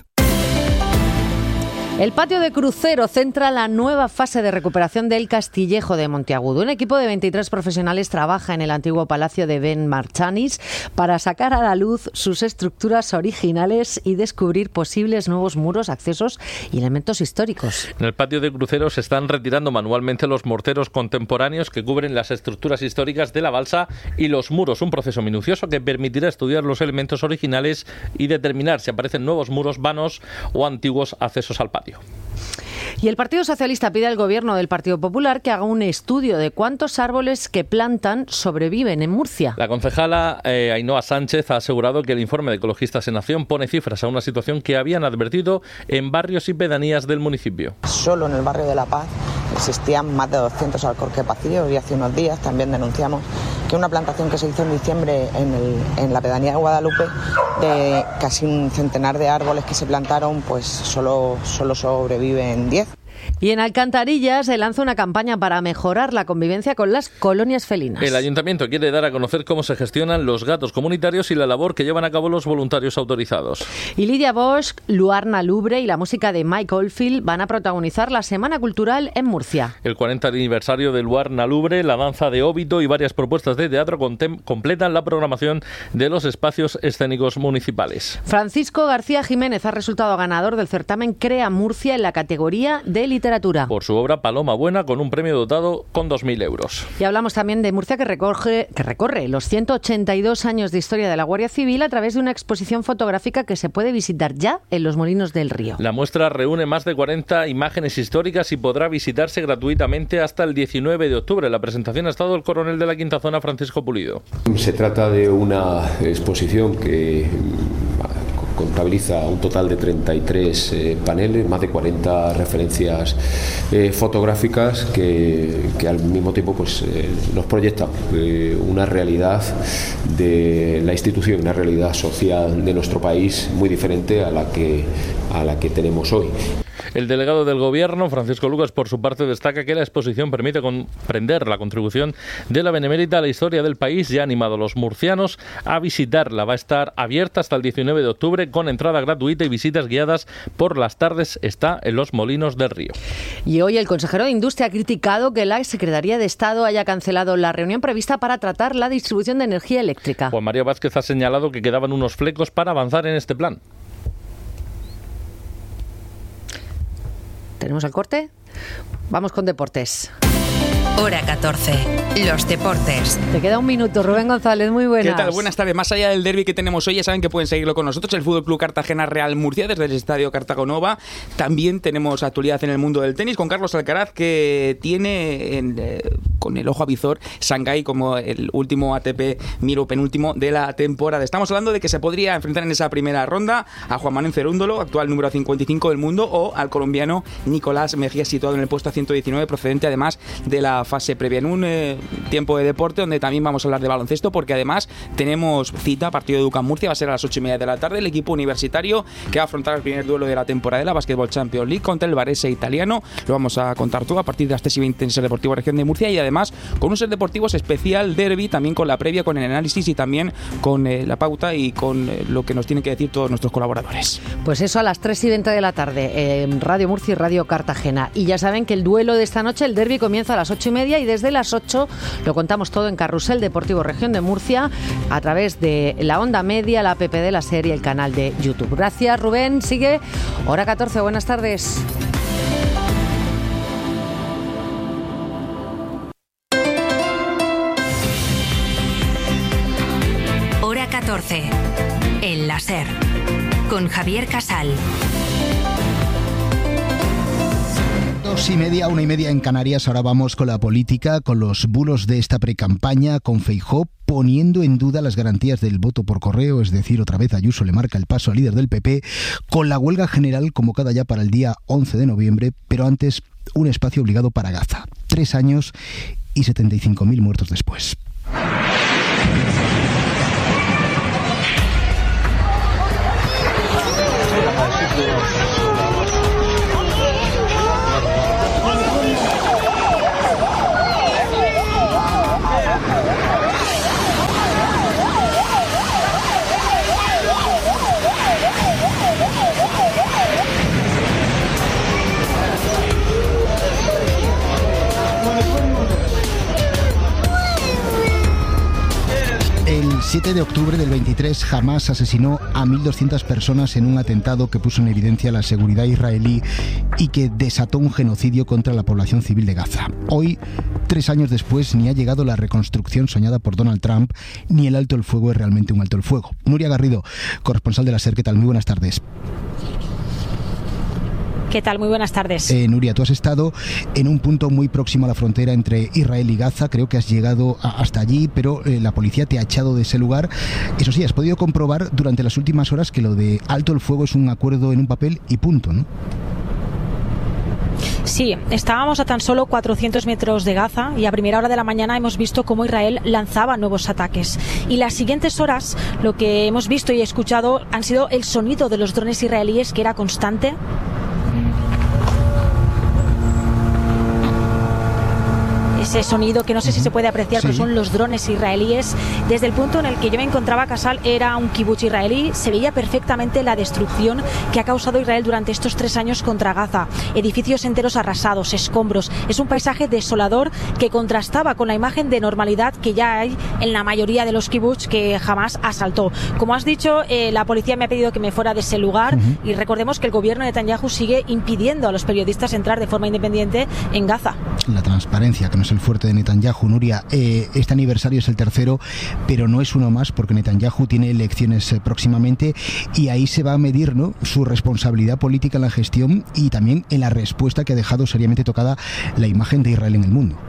El patio de crucero centra la nueva fase de recuperación del Castillejo de Monteagudo. Un equipo de 23 profesionales trabaja en el antiguo palacio de Ben Marchanis para sacar a la luz sus estructuras originales y descubrir posibles nuevos muros, accesos y elementos históricos. En el patio de crucero se están retirando manualmente los morteros contemporáneos que cubren las estructuras históricas de la balsa y los muros, un proceso minucioso que permitirá estudiar los elementos originales y determinar si aparecen nuevos muros vanos o antiguos accesos al patio. Y el Partido Socialista pide al Gobierno del Partido Popular que haga un estudio de cuántos árboles que plantan sobreviven en Murcia. La concejala Ainhoa Sánchez ha asegurado que el informe de Ecologistas en Acción pone cifras a una situación que habían advertido en barrios y pedanías del municipio. Solo en el barrio de La Paz existían más de 200 alcorquepacillos y hace unos días también denunciamos que una plantación que se hizo en diciembre en la pedanía de Guadalupe, de casi un centenar de árboles que se plantaron, pues solo sobreviven 10. Y en Alcantarillas se lanza una campaña para mejorar la convivencia con las colonias felinas. El ayuntamiento quiere dar a conocer cómo se gestionan los gatos comunitarios y la labor que llevan a cabo los voluntarios autorizados. Y Lidia Bosch, Luarna Lubre y la música de Mike Oldfield van a protagonizar la Semana Cultural en Murcia. El 40 aniversario de Luarna Lubre, la danza de Óbito y varias propuestas de teatro completan la programación de los espacios escénicos municipales. Francisco García Jiménez ha resultado ganador del certamen Crea Murcia en la categoría de literatura. Por su obra Paloma Buena, con un premio dotado con 2.000 euros. Y hablamos también de Murcia, que recorre los 182 años de historia de la Guardia Civil a través de una exposición fotográfica que se puede visitar ya en los Molinos del Río. La muestra reúne más de 40 imágenes históricas y podrá visitarse gratuitamente hasta el 19 de octubre. La presentación ha estado el coronel de la Quinta Zona, Francisco Pulido. Se trata de una exposición que contabiliza un total de 33 paneles, más de 40 referencias fotográficas que al mismo tiempo pues, nos proyectan una realidad de la institución, una realidad social de nuestro país muy diferente a la que tenemos hoy. El delegado del Gobierno, Francisco Lucas, por su parte, destaca que la exposición permite comprender la contribución de la Benemérita a la historia del país y ha animado a los murcianos a visitarla. Va a estar abierta hasta el 19 de octubre con entrada gratuita y visitas guiadas por las tardes. Está en los Molinos del Río. Y hoy el consejero de Industria ha criticado que la Secretaría de Estado haya cancelado la reunión prevista para tratar la distribución de energía eléctrica. Juan María Vázquez ha señalado que quedaban unos flecos para avanzar en este plan. ¿Tenemos el corte? Vamos con deportes. Hora 14. Los deportes. Te queda un minuto, Rubén González, muy buenas. ¿Qué tal? Buenas tardes. Más allá del derbi que tenemos hoy, ya saben que pueden seguirlo con nosotros, el Fútbol Club Cartagena Real Murcia, desde el Estadio Cartagonova. También tenemos actualidad en el mundo del tenis con Carlos Alcaraz, que tiene con el ojo a visor Shanghái como el último ATP Miro penúltimo de la temporada. Estamos hablando de que se podría enfrentar en esa primera ronda a Juan Manuel Cerúndolo, actual número 55 del mundo, o al colombiano Nicolás Mejía, situado en el puesto 119, procedente además de la fase previa. En un tiempo de deporte donde también vamos a hablar de baloncesto, porque además tenemos cita, partido de UCAM Murcia, va a ser a las 8:30 de la tarde, el equipo universitario que va a afrontar el primer duelo de la temporada de la Basketball Champions League contra el Varese italiano. Lo vamos a contar todo a partir de las 3:20 en Ser Deportivo Región de Murcia, y además con un Ser Deportivos especial derbi, también con la previa, con el análisis y también con la pauta y con lo que nos tienen que decir todos nuestros colaboradores. Pues eso a las 3:20 de la tarde en Radio Murcia y Radio Cartagena. Y ya saben que el duelo de esta noche, el derbi, comienza a las 8:30 y desde las 8 lo contamos todo en Carrusel Deportivo Región de Murcia a través de la onda media, la app de la serie, el canal de YouTube. Gracias, Rubén. Sigue Hora 14. Buenas tardes. Hora 14. El láser. Con Javier Casal. 2:30, 1:30 en Canarias. Ahora vamos con la política, con los bulos de esta precampaña, con Feijóo poniendo en duda las garantías del voto por correo, es decir, otra vez Ayuso le marca el paso al líder del PP, con la huelga general convocada ya para el día 11 de noviembre, pero antes un espacio obligado para Gaza. 3 años y 75.000 muertos después. El 7 de octubre del 23, Hamás asesinó a 1.200 personas en un atentado que puso en evidencia la seguridad israelí y que desató un genocidio contra la población civil de Gaza. Hoy, 3 años después, ni ha llegado la reconstrucción soñada por Donald Trump, ni el alto el fuego es realmente un alto el fuego. Nuria Garrido, corresponsal de la SER, ¿qué tal? Muy buenas tardes. ¿Qué tal? Muy buenas tardes. Nuria, tú has estado en un punto muy próximo a la frontera entre Israel y Gaza, creo que has llegado hasta allí, pero la policía te ha echado de ese lugar. Eso sí, has podido comprobar durante las últimas horas que lo de alto el fuego es un acuerdo en un papel y punto, ¿no? Sí, estábamos a tan solo 400 metros de Gaza y a primera hora de la mañana hemos visto cómo Israel lanzaba nuevos ataques. Y las siguientes horas lo que hemos visto y escuchado han sido el sonido de los drones israelíes, que era constante. Ese sonido que no sé si se puede apreciar, sí, pero son los drones israelíes. Desde el punto en el que yo me encontraba, Casal, era un kibutz israelí. Se veía perfectamente la destrucción que ha causado Israel durante estos 3 años contra Gaza. Edificios enteros arrasados, escombros. Es un paisaje desolador que contrastaba con la imagen de normalidad que ya hay en la mayoría de los kibutz que jamás asaltó. Como has dicho, la policía me ha pedido que me fuera de ese lugar y recordemos que el gobierno de Netanyahu sigue impidiendo a los periodistas entrar de forma independiente en Gaza. La transparencia, que no es el fuerte de Netanyahu. Nuria, este aniversario es el tercero, pero no es uno más porque Netanyahu tiene elecciones próximamente y ahí se va a medir, ¿no?, su responsabilidad política en la gestión y también en la respuesta que ha dejado seriamente tocada la imagen de Israel en el mundo.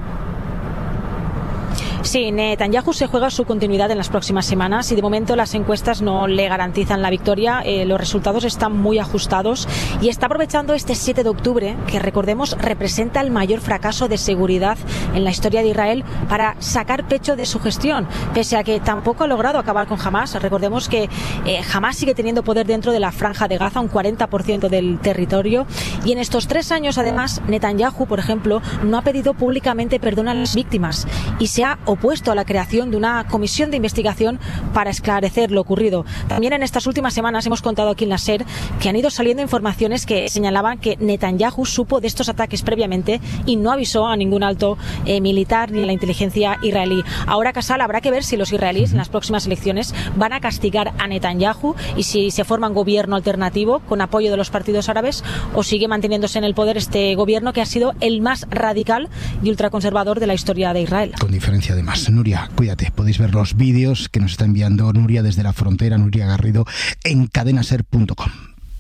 Sí, Netanyahu se juega su continuidad en las próximas semanas y de momento las encuestas no le garantizan la victoria. Los resultados están muy ajustados y está aprovechando este 7 de octubre, que recordemos representa el mayor fracaso de seguridad en la historia de Israel, para sacar pecho de su gestión, pese a que tampoco ha logrado acabar con Hamás. Recordemos que Hamás sigue teniendo poder dentro de la franja de Gaza, un 40% del territorio, y en estos 3 años además Netanyahu, por ejemplo, no ha pedido públicamente perdón a las víctimas y se ha opuesto a la creación de una comisión de investigación para esclarecer lo ocurrido. También en estas últimas semanas hemos contado aquí en la SER que han ido saliendo informaciones que señalaban que Netanyahu supo de estos ataques previamente y no avisó a ningún alto militar ni a la inteligencia israelí. Ahora, Casal, habrá que ver si los israelíes en las próximas elecciones van a castigar a Netanyahu y si se forma un gobierno alternativo con apoyo de los partidos árabes, o sigue manteniéndose en el poder este gobierno que ha sido el más radical y ultraconservador de la historia de Israel. Con diferencia además. Nuria, cuídate. Podéis ver los vídeos que nos está enviando Nuria desde la frontera, Nuria Garrido, en cadenaser.com.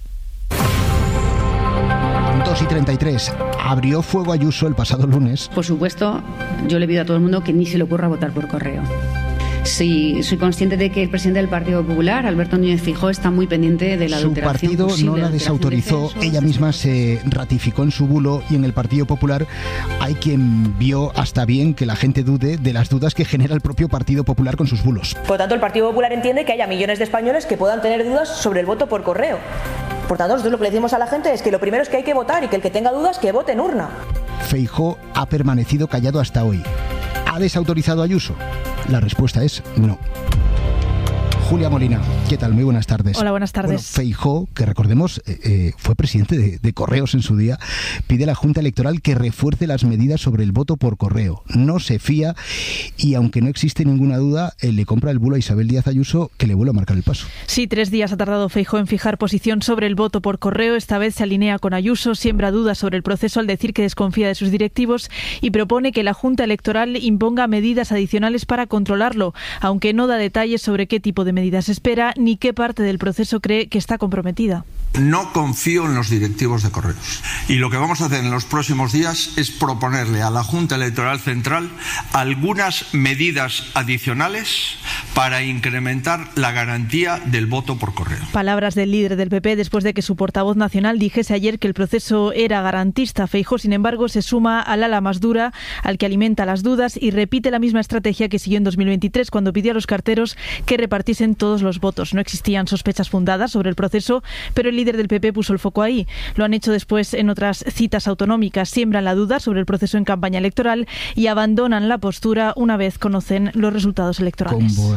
2:33. Abrió fuego Ayuso el pasado lunes. Por supuesto, yo le pido a todo el mundo que ni se le ocurra votar por correo. Sí, soy consciente de que el presidente del Partido Popular, Alberto Núñez Feijóo, está muy pendiente de la adulteración. Su partido no la desautorizó, ella misma se ratificó en su bulo, y en el Partido Popular hay quien vio hasta bien que la gente dude de las dudas que genera el propio Partido Popular con sus bulos. Por lo tanto, el Partido Popular entiende que haya millones de españoles que puedan tener dudas sobre el voto por correo. Por tanto, nosotros lo que le decimos a la gente es que lo primero es que hay que votar, y que el que tenga dudas que vote en urna. Feijóo ha permanecido callado hasta hoy. ¿Ha desautorizado a Ayuso? La respuesta es no. Julia Molina, ¿qué tal? Muy buenas tardes. Hola, buenas tardes. Bueno, Feijóo, que recordemos fue presidente de Correos en su día, pide a la Junta Electoral que refuerce las medidas sobre el voto por correo. No se fía y, aunque no existe ninguna duda, le compra el bulo a Isabel Díaz Ayuso, que le vuelve a marcar el paso. Sí, 3 días ha tardado Feijóo en fijar posición sobre el voto por correo. Esta vez se alinea con Ayuso, siembra dudas sobre el proceso al decir que desconfía de sus directivos y propone que la Junta Electoral imponga medidas adicionales para controlarlo, aunque no da detalles sobre qué tipo de medidas espera ni qué parte del proceso cree que está comprometida. No confío en los directivos de Correos, y lo que vamos a hacer en los próximos días es proponerle a la Junta Electoral Central algunas medidas adicionales para incrementar la garantía del voto por correo. Palabras del líder del PP después de que su portavoz nacional dijese ayer que el proceso era garantista. Feijóo, sin embargo, se suma al ala más dura, al que alimenta las dudas, y repite la misma estrategia que siguió en 2023 cuando pidió a los carteros que repartiesen todos los votos. No existían sospechas fundadas sobre el proceso, pero el líder del PP puso el foco ahí. Lo han hecho después en otras citas autonómicas. Siembran la duda sobre el proceso en campaña electoral y abandonan la postura una vez conocen los resultados electorales.